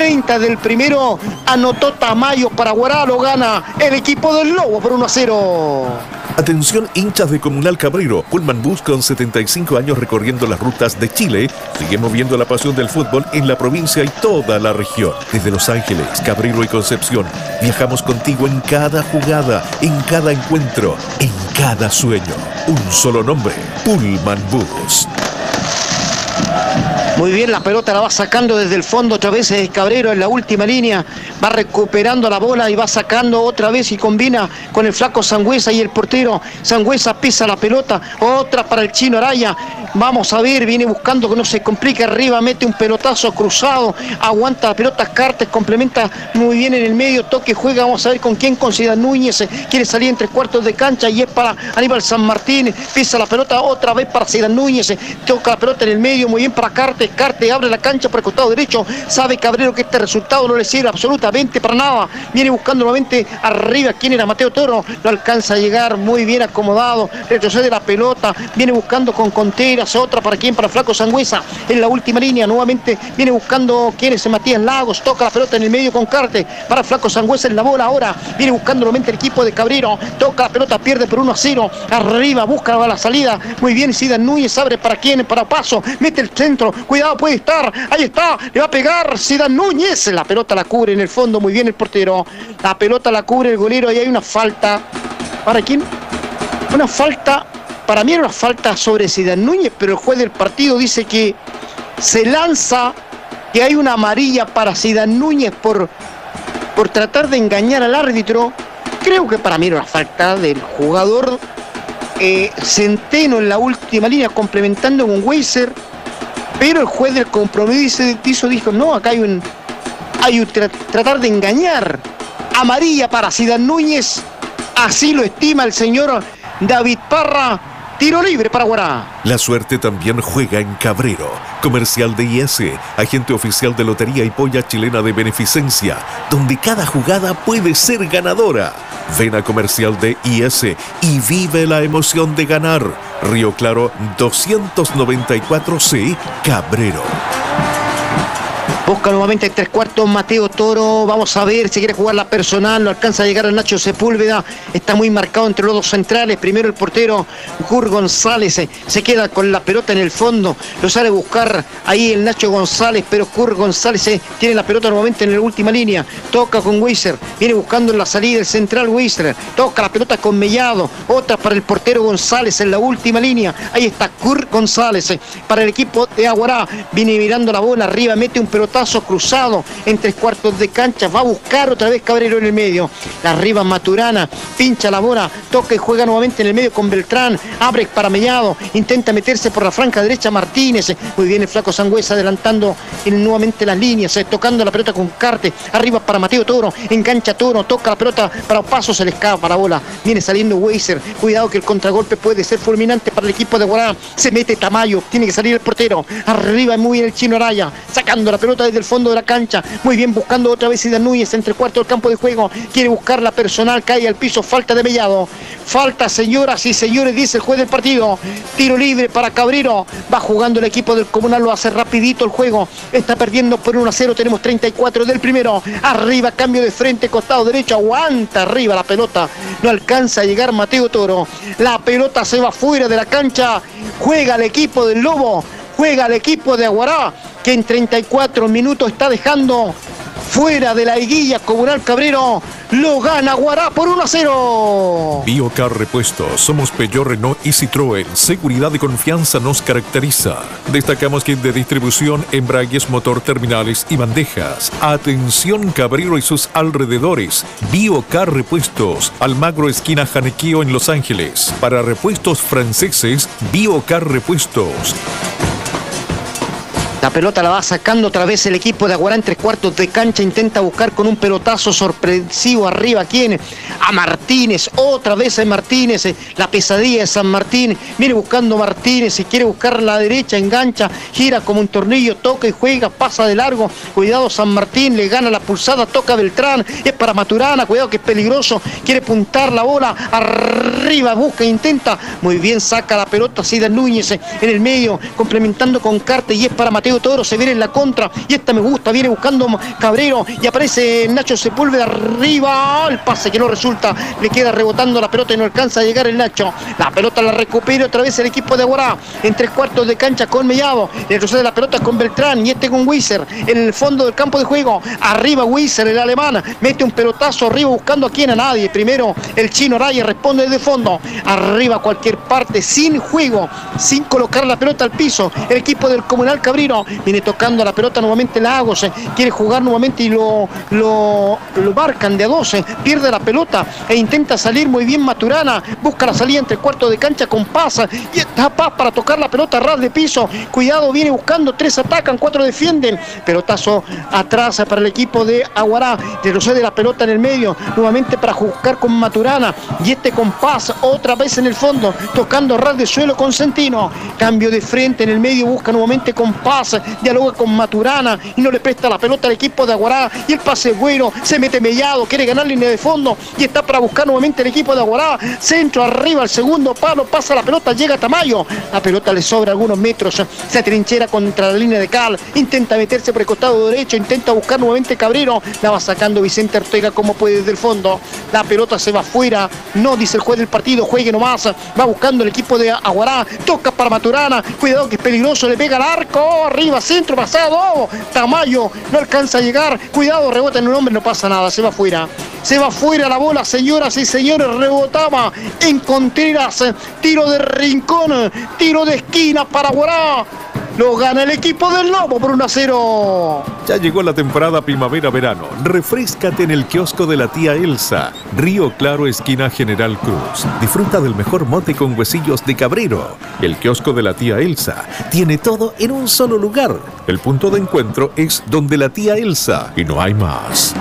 Anotó Tamayo para Aguará. Lo gana el equipo del Lobo por 1-0. Atención, hinchas de Comunal Cabrero. Pullman Bus, con 75 años recorriendo las rutas de Chile, sigue moviendo la pasión del fútbol en la provincia y toda la región. Desde Los Ángeles, Cabrero y Concepción, viajamos contigo en cada jugada, en cada encuentro, en cada sueño. Un solo nombre, Pullman Bus. Muy bien, la pelota la va sacando desde el fondo otra vez Cabrero en la última línea, va recuperando la bola y va sacando otra vez y combina con el flaco Sangüesa y el portero. Sangüesa pisa la pelota, otra para el chino Araya. Vamos a ver, viene buscando que no se complique arriba, mete un pelotazo cruzado, aguanta la pelota Cartes, complementa muy bien en el medio, toque, juega, vamos a ver con quién, con Sidan Núñez, quiere salir en 3/4 de cancha y es para Aníbal San Martín, pisa la pelota otra vez para Sidan Núñez, toca la pelota en el medio, muy bien para Cartes, abre la cancha por el costado derecho, sabe Cabrero que este resultado no le sirve absolutamente para nada, viene buscando nuevamente arriba, quién era Mateo Toro, no alcanza a llegar, muy bien acomodado, retrocede la pelota, viene buscando con Conteras, otra para quién, para Flaco Sangüesa, en la última línea, nuevamente viene buscando quién es Matías Lagos, toca la pelota en el medio con Cartes, para Flaco Sangüesa en la bola, ahora viene buscando nuevamente el equipo de Cabrero, toca la pelota, pierde por 1-0, arriba, busca la salida, muy bien, Sidan Núñez, abre para quién, para Paso, mete el centro, cuidado, puede estar, ahí está, le va a pegar Sidan Núñez, la pelota la cubre en el fondo, muy bien el portero, la pelota la cubre el golero, y hay una falta, ¿para quién? Una falta, para mí era una falta sobre Zidane Núñez, pero el juez del partido dice que se lanza, que hay una amarilla para Zidane Núñez por tratar de engañar al árbitro. Creo que para mí era una falta del jugador Centeno en la última línea complementando con Weiser, pero el juez del compromiso dijo no, acá hay un tratar de engañar. Amarilla para Zidane Núñez, así lo estima el señor David Parra. Tiro libre para Aguará. La suerte también juega en Cabrero. Comercial de IS, agente oficial de Lotería y Polla Chilena de Beneficencia, donde cada jugada puede ser ganadora. Ven a Comercial de IS y vive la emoción de ganar. Río Claro 294C, Cabrero. Busca nuevamente el 3/4 Mateo Toro. Vamos a ver si quiere jugar la personal. No alcanza a llegar el Nacho Sepúlveda. Está muy marcado entre los dos centrales. Primero el portero Gur González. Se queda con la pelota en el fondo. Lo sale a buscar ahí el Nacho González. Pero Gur González tiene la pelota nuevamente en la última línea. Toca con Weiser. Viene buscando en la salida el central Weiser. Toca la pelota con Mellado. Otra para el portero González en la última línea. Ahí está Gur González. Para el equipo de Aguará. Viene mirando la bola arriba. Mete un pelotazo cruzado en 3/4 de cancha, va a buscar otra vez Cabrero en el medio, la arriba Maturana, pincha la bola, toca y juega nuevamente en el medio con Beltrán, abre para Mellado, intenta meterse por la franja derecha Martínez, muy bien el flaco Sangüesa adelantando nuevamente las líneas, tocando la pelota con Carte, arriba para Mateo Toro, engancha Toro, toca la pelota para Opaso, se le escapa la bola, viene saliendo Weiser, cuidado que el contragolpe puede ser fulminante para el equipo de Guará, se mete Tamayo, tiene que salir el portero, arriba muy bien el Chino Araya, sacando la pelota desde el fondo de la cancha, muy bien buscando otra vez Zidane Núñez entre cuarto del campo de juego, quiere buscar la personal, cae al piso, falta de Mellado, falta señoras y señores, dice el juez del partido, tiro libre para Cabrero, va jugando el equipo del Comunal, lo hace rapidito el juego, está perdiendo por 1-0, tenemos 34 del primero, arriba cambio de frente, costado derecho, aguanta arriba la pelota, no alcanza a llegar Mateo Toro, la pelota se va fuera de la cancha, juega el equipo del Lobo, juega el equipo de Aguará, que en 34 minutos está dejando fuera de la liguilla Comunal Cabrero. Lo gana Aguará por 1-0. Biocar Repuestos. Somos Peugeot, Renault y Citroën. Seguridad y confianza nos caracteriza. Destacamos kit de distribución, embragues, motor, terminales y bandejas. Atención Cabrero y sus alrededores. Biocar Repuestos. Almagro, esquina Janequeo en Los Ángeles. Para repuestos franceses, Biocar Repuestos. La pelota la va sacando otra vez el equipo de Aguará en 3/4 de cancha. Intenta buscar con un pelotazo sorpresivo arriba. ¿Quién? A Martínez. Otra vez a Martínez. La pesadilla de San Martín. Viene buscando Martínez. Y quiere buscar la derecha. Engancha. Gira como un tornillo. Toca y juega. Pasa de largo. Cuidado San Martín. Le gana la pulsada. Toca Beltrán. Es para Maturana. Cuidado que es peligroso. Quiere puntar la bola. Arriba. Busca. Intenta. Muy bien. Saca la pelota. Zidane Núñez en el medio. Complementando con Carte. Y es para Mateo Toro, se viene en la contra y esta me gusta, viene buscando Cabrero y aparece Nacho Sepúlveda arriba, el pase que no resulta, le queda rebotando la pelota y no alcanza a llegar el Nacho, la pelota la recupera otra vez el equipo de Aguará, en 3/4 de cancha con Mellado, le retrocede la pelota con Beltrán y este con Weiser, en el fondo del campo de juego, arriba Weiser, el alemán, mete un pelotazo arriba buscando a quién, a nadie, primero el Chino Araya responde desde fondo, arriba cualquier parte, sin juego, sin colocar la pelota al piso, el equipo del Comunal Cabrero, viene tocando la pelota nuevamente Lagos, quiere jugar nuevamente y lo marcan de a 12, pierde la pelota e intenta salir muy bien Maturana, busca la salida entre cuartos de cancha con Paz y está Paz para tocar la pelota a ras de piso, cuidado, viene buscando, 3 atacan, 4 defienden, pelotazo atrás para el equipo de Aguará, retrocede la pelota en el medio, nuevamente para jugar con Maturana y este con Paz, otra vez en el fondo, tocando a ras de suelo con Centino, cambio de frente en el medio, busca nuevamente con Paz, dialoga con Maturana y no le presta la pelota al equipo de Aguará y el pase es bueno, se mete Mellado, quiere ganar línea de fondo y está para buscar nuevamente el equipo de Aguará, centro arriba al segundo palo, pasa la pelota, llega Tamayo, la pelota le sobra algunos metros, se atrinchera contra la línea de cal, intenta meterse por el costado derecho, intenta buscar nuevamente Cabrero, la va sacando Vicente Ortega como puede desde el fondo, la pelota se va afuera, no dice el juez del partido, juegue nomás, va buscando el equipo de Aguará, toca para Maturana, cuidado que es peligroso, le pega al arco, arriba, centro pasado, Tamayo no alcanza a llegar, cuidado, rebota en un hombre, no pasa nada, se va afuera. se va fuera la bola, señoras y señores, rebotaba en Contreras, tiro de rincón, tiro de esquina para Aguará. Lo gana el equipo del Lobo por 1-0. Ya llegó la temporada primavera-verano. Refréscate en el kiosco de la tía Elsa. Río Claro, esquina General Cruz. Disfruta del mejor mote con huesillos de cabrero. El kiosco de la tía Elsa tiene todo en un solo lugar. El punto de encuentro es donde la tía Elsa y no hay más.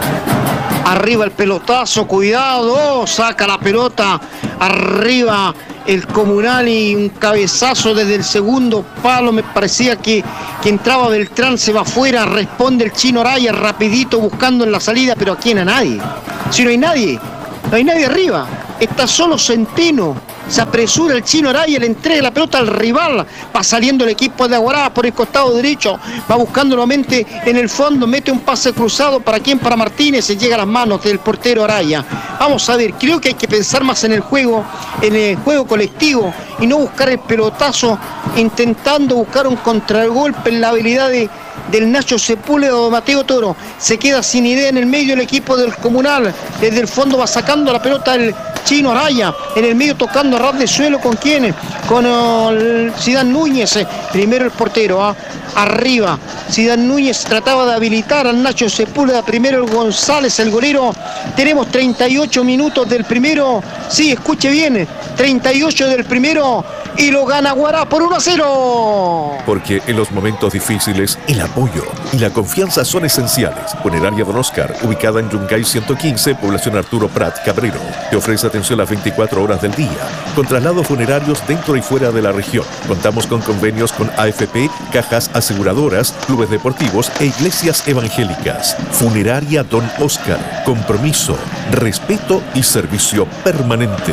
Arriba el pelotazo, cuidado, saca la pelota, arriba el Comunal y un cabezazo desde el segundo palo, me parecía que entraba Beltrán, se va afuera, responde el Chino Araya rapidito buscando en la salida, pero aquí no hay nadie, si no hay nadie arriba, está solo Centeno. Se apresura el Chino Araya, le entrega la pelota al rival, va saliendo el equipo de Aguará por el costado derecho, va buscando nuevamente en el fondo, mete un pase cruzado, ¿para quién? Para Martínez, se llega a las manos del portero Araya. Vamos a ver, creo que hay que pensar más en el juego colectivo y no buscar el pelotazo, intentando buscar un contragolpe en la habilidad del Nacho Sepúlveda o Mateo Toro. Se queda sin idea en el medio el equipo del Comunal, desde el fondo va sacando la pelota el Chino Araya, en el medio tocando a ras de suelo, ¿con quién? Con Zidane Núñez, primero el portero, arriba, Zidane Núñez trataba de habilitar al Nacho Sepúlveda, primero el González, el golero. Tenemos 38 minutos del primero, sí, escuche bien, 38 del primero, y lo gana Aguará por 1-0. Porque en los momentos difíciles, el apoyo y la confianza son esenciales. Funeraria Don Oscar, ubicada en Yungay 115, población Arturo Prat, Cabrero. Te ofrece atención las 24 horas del día, con traslados funerarios dentro y fuera de la región. Contamos con convenios con AFP, cajas aseguradoras, clubes deportivos e iglesias evangélicas. Funeraria Don Oscar, compromiso, respeto y servicio permanente.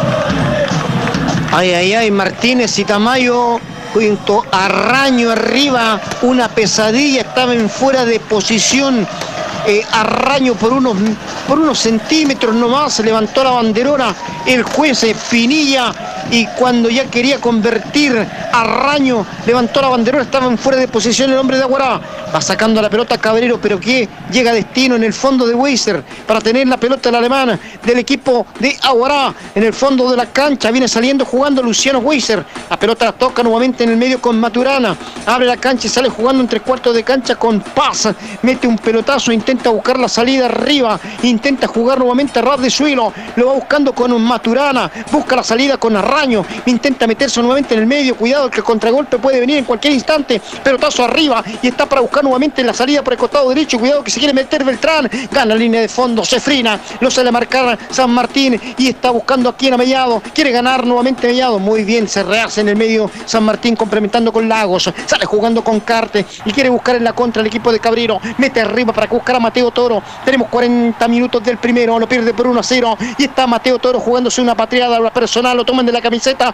Ay, Martínez y Tamayo junto a Arraño arriba, una pesadilla, estaba en fuera de posición. Arraño por unos centímetros nomás, se levantó la banderona el juez Pinilla, y cuando ya quería convertir Arraño, levantó la banderona, estaba en fuera de posición el hombre de Aguará, va sacando la pelota Cabrero, pero que llega a destino en el fondo de Weiser para tener la pelota el alemán del equipo de Aguará, en el fondo de la cancha, viene saliendo jugando Luciano Weiser, la pelota la toca nuevamente en el medio con Maturana, abre la cancha y sale jugando en 3/4 de cancha con Paz, mete un pelotazo, intenta buscar la salida arriba, intenta jugar nuevamente a ras de suelo, lo va buscando con un Maturana, busca la salida con Arraño, intenta meterse nuevamente en el medio, cuidado que el contragolpe puede venir en cualquier instante, pelotazo arriba y está para buscar nuevamente la salida por el costado derecho, cuidado que se quiere meter Beltrán, gana la línea de fondo, se frina, lo sale a marcar San Martín y está buscando aquí a Mellado, quiere ganar nuevamente Mellado, muy bien, se rehace en el medio San Martín complementando con Lagos, sale jugando con Carte y quiere buscar en la contra el equipo de Cabrero, mete arriba para buscar a Mateo Toro, tenemos 40 minutos del primero, lo pierde por 1-0 y está Mateo Toro jugándose una patriada personal, lo toman de la camiseta,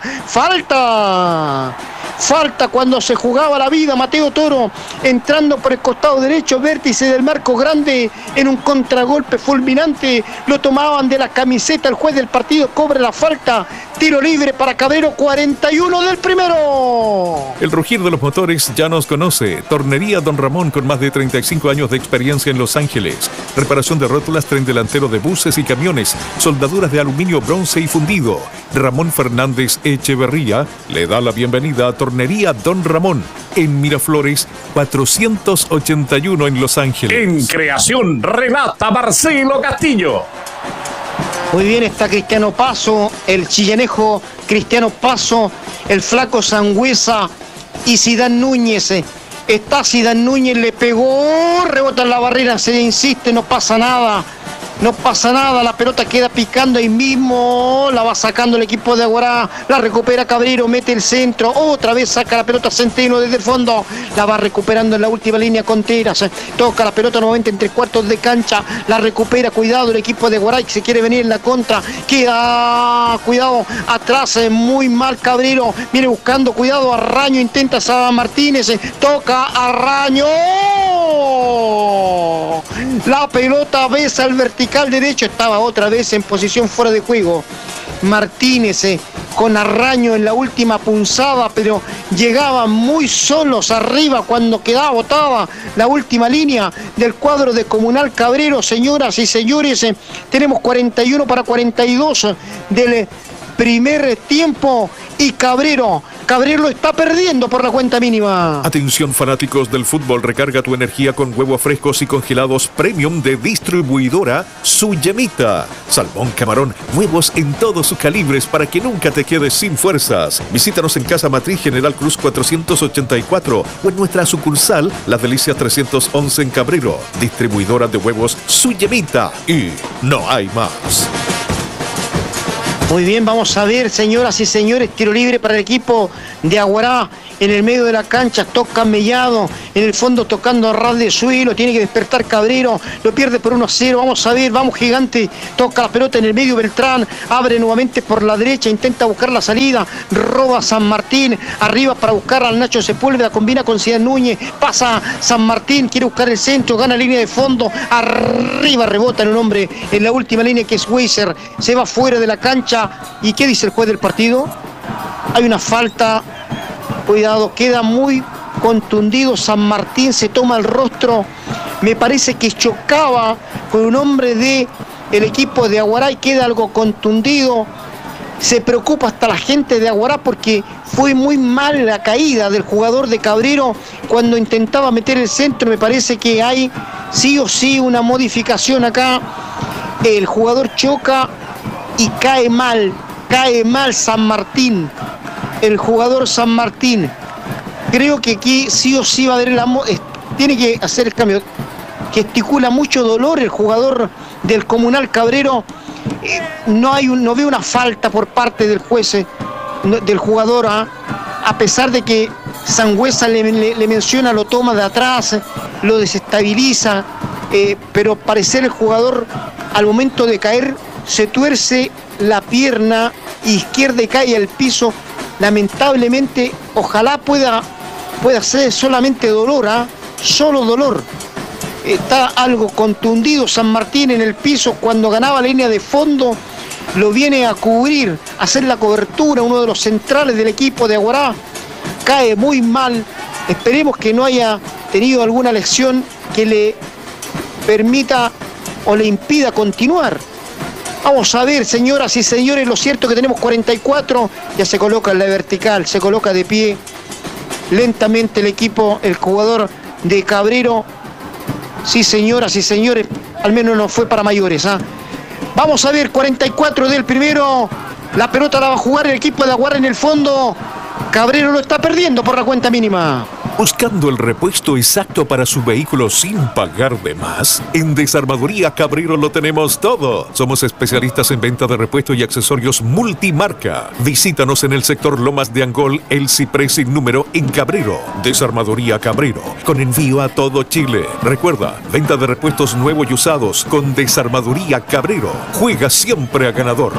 falta cuando se jugaba la vida, Mateo Toro entrando por el costado derecho, vértice del marco grande en un contragolpe fulminante, lo tomaban de la camiseta, el juez del partido cobra la falta, tiro libre para Cabrero, 41 del primero. El rugir de los motores ya nos conoce. Tornería Don Ramón, con más de 35 años de experiencia en Los Ángeles. Reparación de rótulas, tren delantero de buses y camiones, soldaduras de aluminio, bronce y fundido. Ramón Fernández Echeverría le da la bienvenida a Tornería Don Ramón, en Miraflores 481 en Los Ángeles. En creación relata Marcelo Castillo. Muy bien, está Cristiano Paso, el chillanejo Cristiano Paso, el flaco Sangüesa y Zidane Núñez. Está Zidane Núñez, le pegó, rebota en la barrera, se insiste, no pasa nada. No pasa nada, la pelota queda picando ahí mismo, la va sacando el equipo de Aguará, la recupera Cabrero, mete el centro, otra vez saca la pelota Centeno desde el fondo, la va recuperando en la última línea Contreras, toca la pelota nuevamente en 3/4 de cancha, la recupera, cuidado el equipo de Aguará que se quiere venir en la contra, queda, cuidado, atrás, muy mal Cabrero, viene buscando, cuidado, Arraño, intenta San Martínez, toca Arraño, la pelota besa al vertical derecho, estaba otra vez en posición fuera de juego. Martínez con Arraño en la última punzada, pero llegaban muy solos arriba cuando quedaba botada la última línea del cuadro de Comunal Cabrero. Señoras y señores, tenemos 41-42 del primer tiempo y Cabrero lo está perdiendo por la cuenta mínima. Atención fanáticos del fútbol, recarga tu energía con huevos frescos y congelados premium de distribuidora Su Yemita. Salmón, camarón, huevos en todos sus calibres para que nunca te quedes sin fuerzas. Visítanos en Casa Matriz General Cruz 484 o en nuestra sucursal Las Delicias 311 en Cabrero. Distribuidora de huevos Su Yemita. Y no hay más. Muy bien, vamos a ver, señoras y señores, tiro libre para el equipo de Aguará. En el medio de la cancha toca Mellado, en el fondo tocando a ras de suelo, tiene que despertar Cabrero, lo pierde por 1-0, vamos a ver, vamos Gigante, toca la pelota en el medio Beltrán, abre nuevamente por la derecha, intenta buscar la salida, roba San Martín, arriba para buscar al Nacho Sepúlveda, combina con Ciudad Núñez, pasa San Martín, quiere buscar el centro, gana línea de fondo, arriba rebota en un hombre en la última línea que es Weiser, se va fuera de la cancha. ¿Y qué dice el juez del partido? Hay una falta. Cuidado, queda muy contundido San Martín, se toma el rostro, me parece que chocaba con un hombre del equipo de Aguará y queda algo contundido. Se preocupa hasta la gente de Aguará porque fue muy mal la caída del jugador de Cabrero cuando intentaba meter el centro. Me parece que hay sí o sí una modificación acá. El jugador choca y cae mal San Martín. El jugador San Martín. Creo que aquí sí o sí va a haber tiene que hacer el cambio. Gesticula mucho dolor el jugador del Comunal Cabrero. No veo una falta por parte del juez, del jugador, a pesar de que Sangüesa le menciona, lo toma de atrás, lo desestabiliza, pero parecer el jugador al momento de caer se tuerce la pierna izquierda y cae al piso. Lamentablemente, ojalá pueda ser solamente dolor, solo dolor. Está algo contundido San Martín en el piso cuando ganaba la línea de fondo, lo viene a cubrir, a hacer la cobertura, uno de los centrales del equipo de Aguará, cae muy mal. Esperemos que no haya tenido alguna lesión que le permita o le impida continuar. Vamos a ver, señoras y señores, lo cierto es que tenemos 44, ya se coloca en la vertical, se coloca de pie lentamente el equipo, el jugador de Cabrero. Sí, señoras y señores, al menos no fue para mayores. Vamos a ver, 44 del primero, la pelota la va a jugar el equipo de Aguará en el fondo. Cabrero lo está perdiendo por la cuenta mínima. Buscando el repuesto exacto para su vehículo sin pagar de más, en Desarmadoría Cabrero lo tenemos todo. Somos especialistas en venta de repuestos y accesorios multimarca. Visítanos en el sector Lomas de Angol, El Ciprés sin número en Cabrero. Desarmadoría Cabrero, con envío a todo Chile. Recuerda, venta de repuestos nuevos y usados con Desarmadoría Cabrero. Juega siempre a ganador.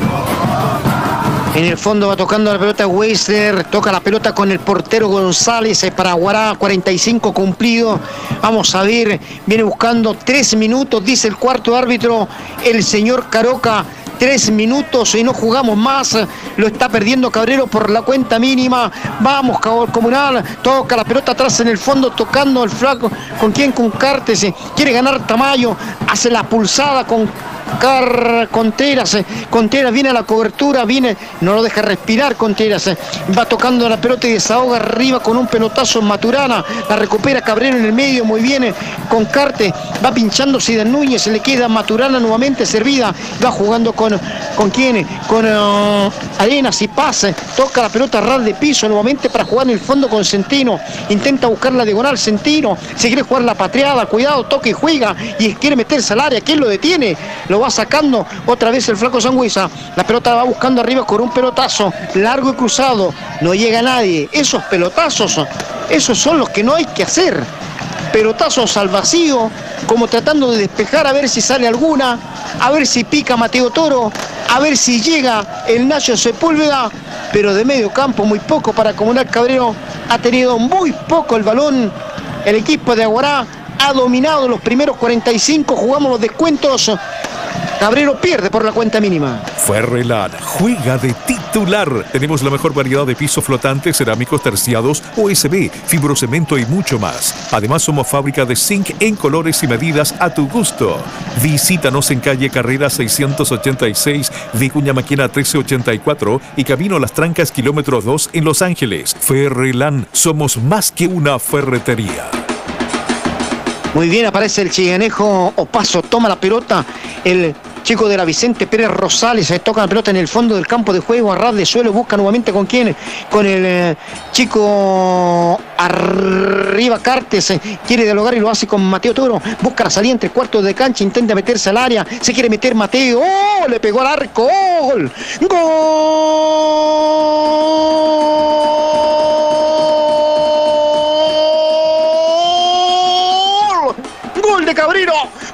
En el fondo va tocando la pelota Weiser, toca la pelota con el portero González para Aguará, 45 cumplido. Vamos a ver, viene buscando 3 minutos, dice el cuarto árbitro, el señor Caroca. 3 minutos y no jugamos más, lo está perdiendo Cabrero por la cuenta mínima. Vamos, Comunal, toca la pelota atrás en el fondo, tocando el flaco, ¿con quién? Con Cártese, quiere ganar Tamayo, hace la pulsada con Contreras viene a la cobertura, no lo deja respirar Contreras, va tocando la pelota y desahoga arriba con un pelotazo en Maturana, la recupera Cabrero en el medio, muy bien, con Carte, va pinchando Ciudad Núñez, se le queda Maturana nuevamente servida, va jugando con quién, con Arenas y pase, toca la pelota a ras de piso nuevamente para jugar en el fondo con Centino, intenta buscar la diagonal Centino, se quiere jugar la patriada, cuidado, toca y juega y quiere meterse al área, ¿quién lo detiene? Lo va sacando otra vez el flaco Sangüesa, la pelota la va buscando arriba con un pelotazo largo y cruzado, no llega nadie. Esos pelotazos, esos son los que no hay que hacer, pelotazos al vacío, como tratando de despejar a ver si sale alguna, a ver si pica Mateo Toro, a ver si llega el Nacho Sepúlveda, pero de medio campo muy poco para Comunal Cabrero, ha tenido muy poco el balón, el equipo de Aguará ha dominado los primeros 45, jugamos los descuentos, Cabrero pierde por la cuenta mínima. Ferreland juega de título. titular. Tenemos la mejor variedad de pisos flotantes, cerámicos, terciados, OSB, fibrocemento y mucho más. Además, somos fábrica de zinc en colores y medidas a tu gusto. Visítanos en calle Carrera 686, Vicuña Maquena 1384 y Camino Las Trancas, kilómetro 2 en Los Ángeles. Ferreland, somos más que una ferretería. Muy bien, aparece el chillanejo Opaso, toma la pelota, el chico de la Vicente Pérez Rosales, se toca la pelota en el fondo del campo de juego, a ras de suelo, busca nuevamente con quién, con el chico arriba Cartes, quiere dialogar y lo hace con Mateo Toro, busca la salida entre cuartos de cancha, intenta meterse al área, se quiere meter Mateo, ¡oh! Le pegó al arco, ¡gol! ¡Gol de Cabrero!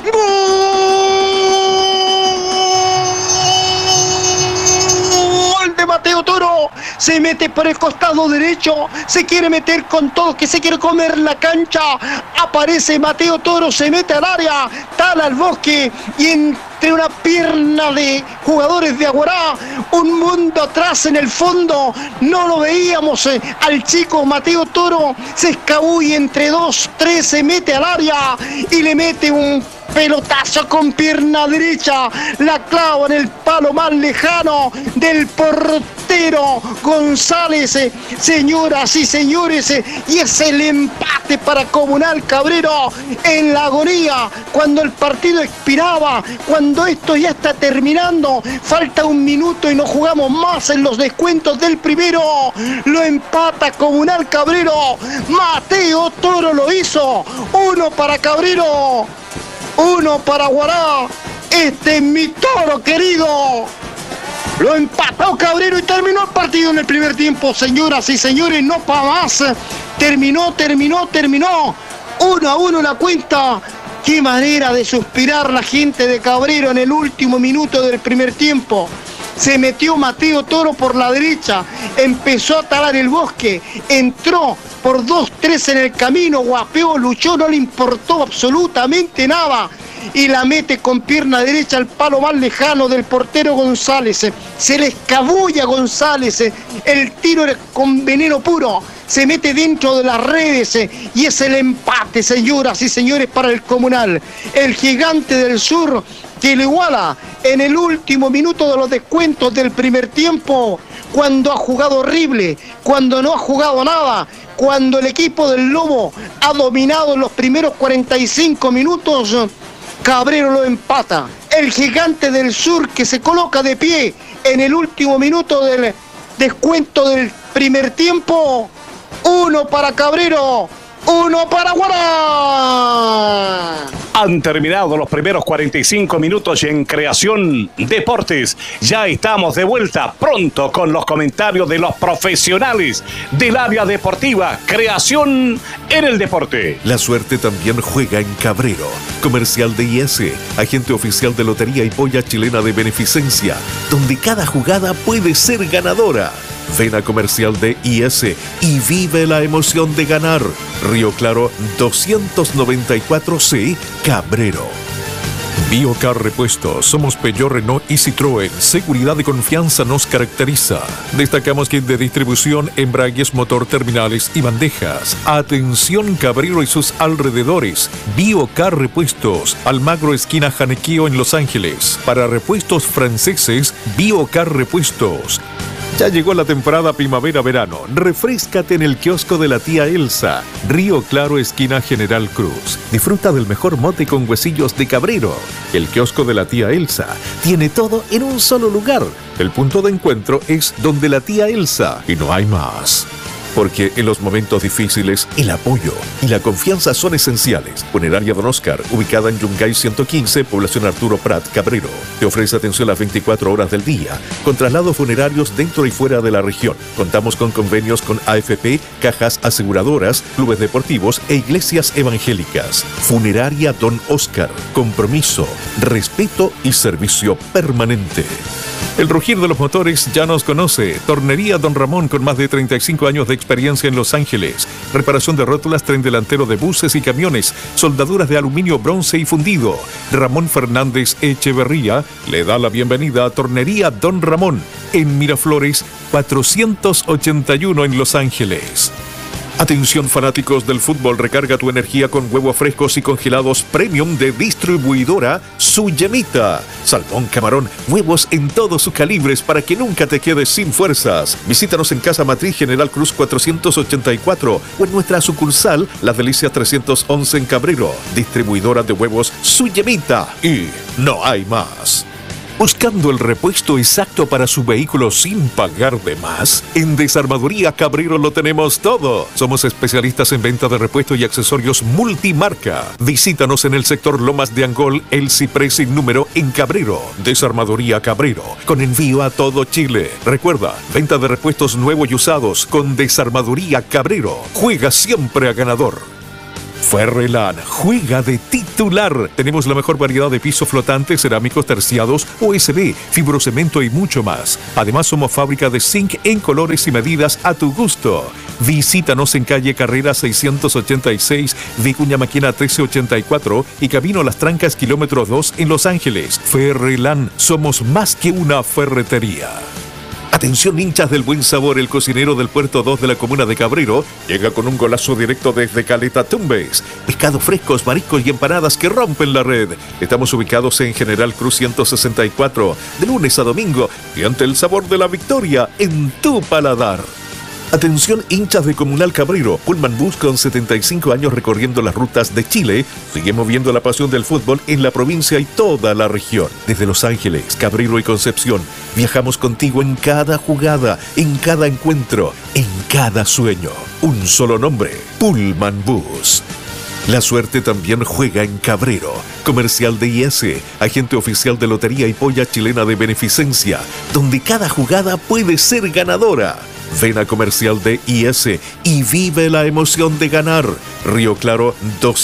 ¡Gol de Mateo Toro! Se mete por el costado derecho, se quiere meter con todo, que se quiere comer la cancha. Aparece Mateo Toro, se mete al área, tala al bosque y entre una pierna de jugadores de Aguará, un mundo atrás en el fondo, no lo veíamos al chico Mateo Toro, se escabulle entre 2, 3, se mete al área y le mete un pelotazo con pierna derecha, la clava en el palo más lejano del portero González, señoras y señores, y es el empate para Comunal Cabrero en la agonía, cuando el partido expiraba, cuando esto ya está terminando, falta 1 minuto y no jugamos más en los descuentos del primero, lo empata Comunal Cabrero, Mateo Toro lo hizo, 1 para Cabrero, 1 para Aguará. Este es mi Toro querido. Lo empató Cabrero y terminó el partido en el primer tiempo, señoras y señores, no para más. Terminó. 1-1 la cuenta. Qué manera de suspirar la gente de Cabrero en el último minuto del primer tiempo. Se metió Mateo Toro por la derecha, empezó a talar el bosque, entró por 2-3 en el camino, guapeó, luchó, no le importó absolutamente nada y la mete con pierna derecha al palo más lejano del portero González. Se le escabulla a González, el tiro era con veneno puro, se mete dentro de las redes y es el empate, señoras y señores, para el Comunal. El Gigante del Sur que lo iguala en el último minuto de los descuentos del primer tiempo, cuando ha jugado horrible, cuando no ha jugado nada, cuando el equipo del Lobo ha dominado en los primeros 45 minutos, Cabrero lo empata. El Gigante del Sur que se coloca de pie en el último minuto del descuento del primer tiempo, 1 para Cabrero, 1 para Aguará. Han terminado los primeros 45 minutos y en Creación Deportes ya estamos de vuelta pronto con los comentarios de los profesionales del área deportiva. Creación en el deporte. La suerte también juega en Cabrero. Comercial de IS, agente oficial de Lotería y Polla Chilena de Beneficencia, donde cada jugada puede ser ganadora. Ven a Comercial de IS y vive la emoción de ganar. Río Claro 294C, Cabrero. Biocar Repuestos. Somos Peugeot, Renault y Citroën. Seguridad y confianza nos caracteriza. Destacamos kit de distribución, embragues, motor, terminales y bandejas. Atención Cabrero y sus alrededores. Biocar Repuestos. Almagro esquina Janequeo en Los Ángeles. Para repuestos franceses, Biocar Repuestos. Ya llegó la temporada primavera-verano. Refréscate en el kiosco de la tía Elsa. Río Claro, esquina General Cruz. Disfruta del mejor mote con huesillos de Cabrero. El kiosco de la tía Elsa tiene todo en un solo lugar. El punto de encuentro es donde la tía Elsa y no hay más. Porque en los momentos difíciles, el apoyo y la confianza son esenciales. Funeraria Don Oscar, ubicada en Yungay 115, población Arturo Prat, Cabrero. Te ofrece atención las 24 horas del día, con traslados funerarios dentro y fuera de la región. Contamos con convenios con AFP, cajas aseguradoras, clubes deportivos e iglesias evangélicas. Funeraria Don Oscar. Compromiso, respeto y servicio permanente. El rugir de los motores ya nos conoce. Tornería Don Ramón, con más de 35 años de experiencia en Los Ángeles. Reparación de rótulas, tren delantero de buses y camiones, soldaduras de aluminio, bronce y fundido. Ramón Fernández Echeverría le da la bienvenida a Tornería Don Ramón en Miraflores 481 en Los Ángeles. Atención fanáticos del fútbol, recarga tu energía con huevos frescos y congelados premium de distribuidora Su Yemita. Salmón, camarón, huevos en todos sus calibres para que nunca te quedes sin fuerzas. Visítanos en Casa Matriz General Cruz 484 o en nuestra sucursal Las Delicias 311 en Cabrero. Distribuidora de huevos Su Yemita. Y no hay más. ¿Buscando el repuesto exacto para su vehículo sin pagar de más? En Desarmadoría Cabrero lo tenemos todo. Somos especialistas en venta de repuestos y accesorios multimarca. Visítanos en el sector Lomas de Angol, El Ciprés sin número en Cabrero. Desarmadoría Cabrero, con envío a todo Chile. Recuerda, venta de repuestos nuevos y usados con Desarmadoría Cabrero. Juega siempre a ganador. Ferrelan juega de titular. Tenemos la mejor variedad de pisos flotantes, cerámicos, terciados, USB, fibrocemento y mucho más. Además, somos fábrica de zinc en colores y medidas a tu gusto. Visítanos en calle Carrera 686, Vicuña Maquena 1384 y Camino Las Trancas, kilómetro 2 en Los Ángeles. Ferrelan, somos más que una ferretería. Atención hinchas del buen sabor, el cocinero del Puerto 2 de la comuna de Cabrero llega con un golazo directo desde Caleta Tumbes. Pescados frescos, mariscos y empanadas que rompen la red. Estamos ubicados en General Cruz 164, de lunes a domingo, y ante el sabor de la victoria en tu paladar. Atención hinchas de Comunal Cabrero, Pullman Bus con 75 años recorriendo las rutas de Chile, sigue moviendo la pasión del fútbol en la provincia y toda la región. Desde Los Ángeles, Cabrero y Concepción, viajamos contigo en cada jugada, en cada encuentro, en cada sueño. Un solo nombre, Pullman Bus. La suerte también juega en Cabrero. Comercial de IS, agente oficial de Lotería y Polla Chilena de Beneficencia, donde cada jugada puede ser ganadora. Ven a Comercial de IS y vive la emoción de ganar. Río Claro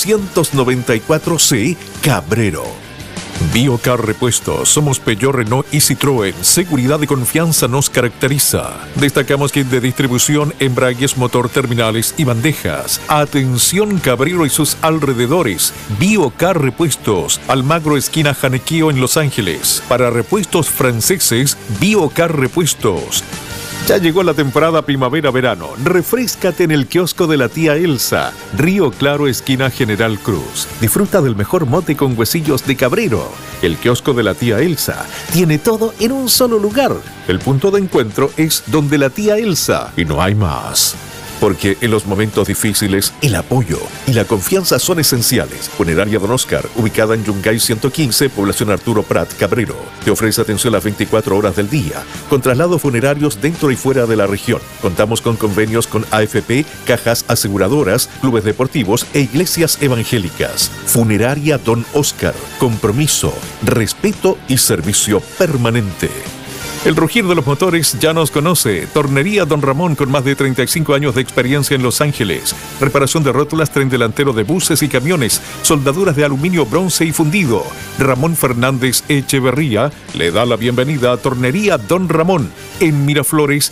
294C, Cabrero. Biocar Repuestos, somos Peugeot, Renault y Citroën. Seguridad y confianza nos caracteriza. Destacamos kit de distribución, embragues, motor, terminales y bandejas. Atención Cabrero y sus alrededores. Biocar Repuestos, Almagro esquina Janequeo en Los Ángeles. Para repuestos franceses, Biocar Repuestos. Ya llegó la temporada primavera-verano. Refréscate en el kiosco de la tía Elsa, Río Claro, esquina General Cruz. Disfruta del mejor mote con huesillos de Cabrero. El kiosco de la tía Elsa tiene todo en un solo lugar. El punto de encuentro es donde la tía Elsa y no hay más. Porque en los momentos difíciles, el apoyo y la confianza son esenciales. Funeraria Don Oscar, ubicada en Yungay 115, población Arturo Prat, Cabrero. Te ofrece atención las 24 horas del día, con traslados funerarios dentro y fuera de la región. Contamos con convenios con AFP, cajas aseguradoras, clubes deportivos e iglesias evangélicas. Funeraria Don Oscar, compromiso, respeto y servicio permanente. El rugir de los motores ya nos conoce. Tornería Don Ramón, con más de 35 años de experiencia en Los Ángeles. Reparación de rótulas, tren delantero de buses y camiones, soldaduras de aluminio, bronce y fundido. Ramón Fernández Echeverría le da la bienvenida a Tornería Don Ramón en Miraflores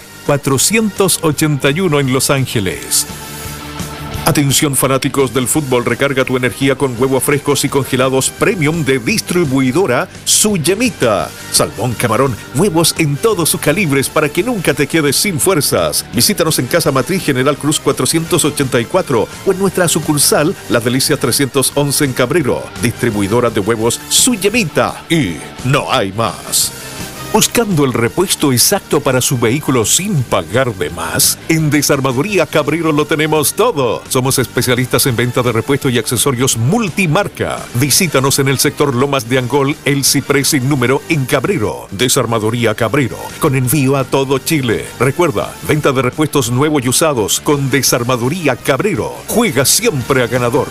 481 en Los Ángeles. Atención fanáticos del fútbol, recarga tu energía con huevos frescos y congelados premium de distribuidora Su Yemita. Salmón, camarón, huevos en todos sus calibres para que nunca te quedes sin fuerzas. Visítanos en Casa Matriz General Cruz 484 o en nuestra sucursal Las Delicias 311 en Cabrero. Distribuidora de huevos Su Yemita. Y no hay más. ¿Buscando el repuesto exacto para su vehículo sin pagar de más? En Desarmadoría Cabrero lo tenemos todo. Somos especialistas en venta de repuestos y accesorios multimarca. Visítanos en el sector Lomas de Angol, El Ciprés sin número en Cabrero. Desarmadoría Cabrero, con envío a todo Chile. Recuerda, venta de repuestos nuevos y usados con Desarmadoría Cabrero. Juega siempre a ganador.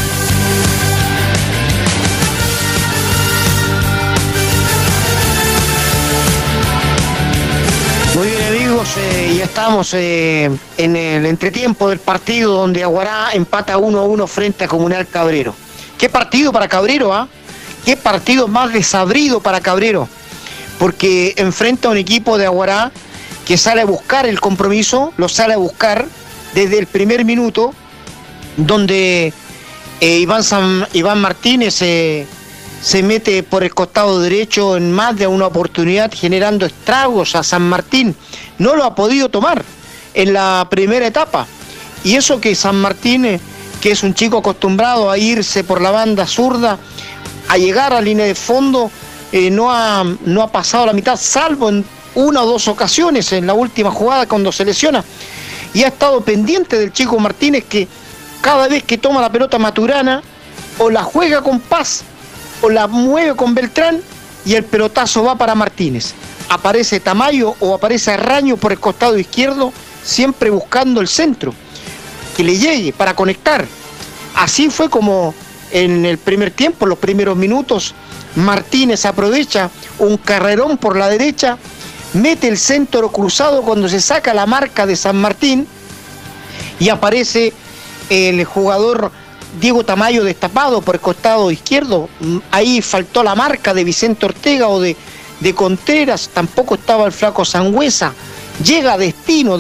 Muy bien amigos, ya estamos en el entretiempo del partido donde Aguará empata 1-1 frente a Comunal Cabrero. ¿Qué partido para Cabrero, ah? ¿Qué partido más desabrido para Cabrero? Porque enfrenta a un equipo de Aguará que sale a buscar el compromiso, lo sale a buscar desde el primer minuto, donde Iván Martínez se mete por el costado derecho en más de una oportunidad, generando estragos a San Martín. No lo ha podido tomar en la primera etapa. Y eso que San Martín, que es un chico acostumbrado a irse por la banda zurda, a llegar a línea de fondo, no ha pasado la mitad, salvo en una o dos ocasiones en la última jugada cuando se lesiona. Y ha estado pendiente del chico Martínez, que cada vez que toma la pelota Maturana, o la juega con Paz, o la mueve con Beltrán, y el pelotazo va para Martínez. Aparece Tamayo o aparece Arraño por el costado izquierdo, siempre buscando el centro, que le llegue para conectar. Así fue como en el primer tiempo, en los primeros minutos, Martínez aprovecha un carrerón por la derecha, mete el centro cruzado cuando se saca la marca de San Martín, y aparece el jugador Diego Tamayo destapado por el costado izquierdo. Ahí faltó la marca de Vicente Ortega o de Contreras, tampoco estaba el flaco Sangüesa. Llega a destino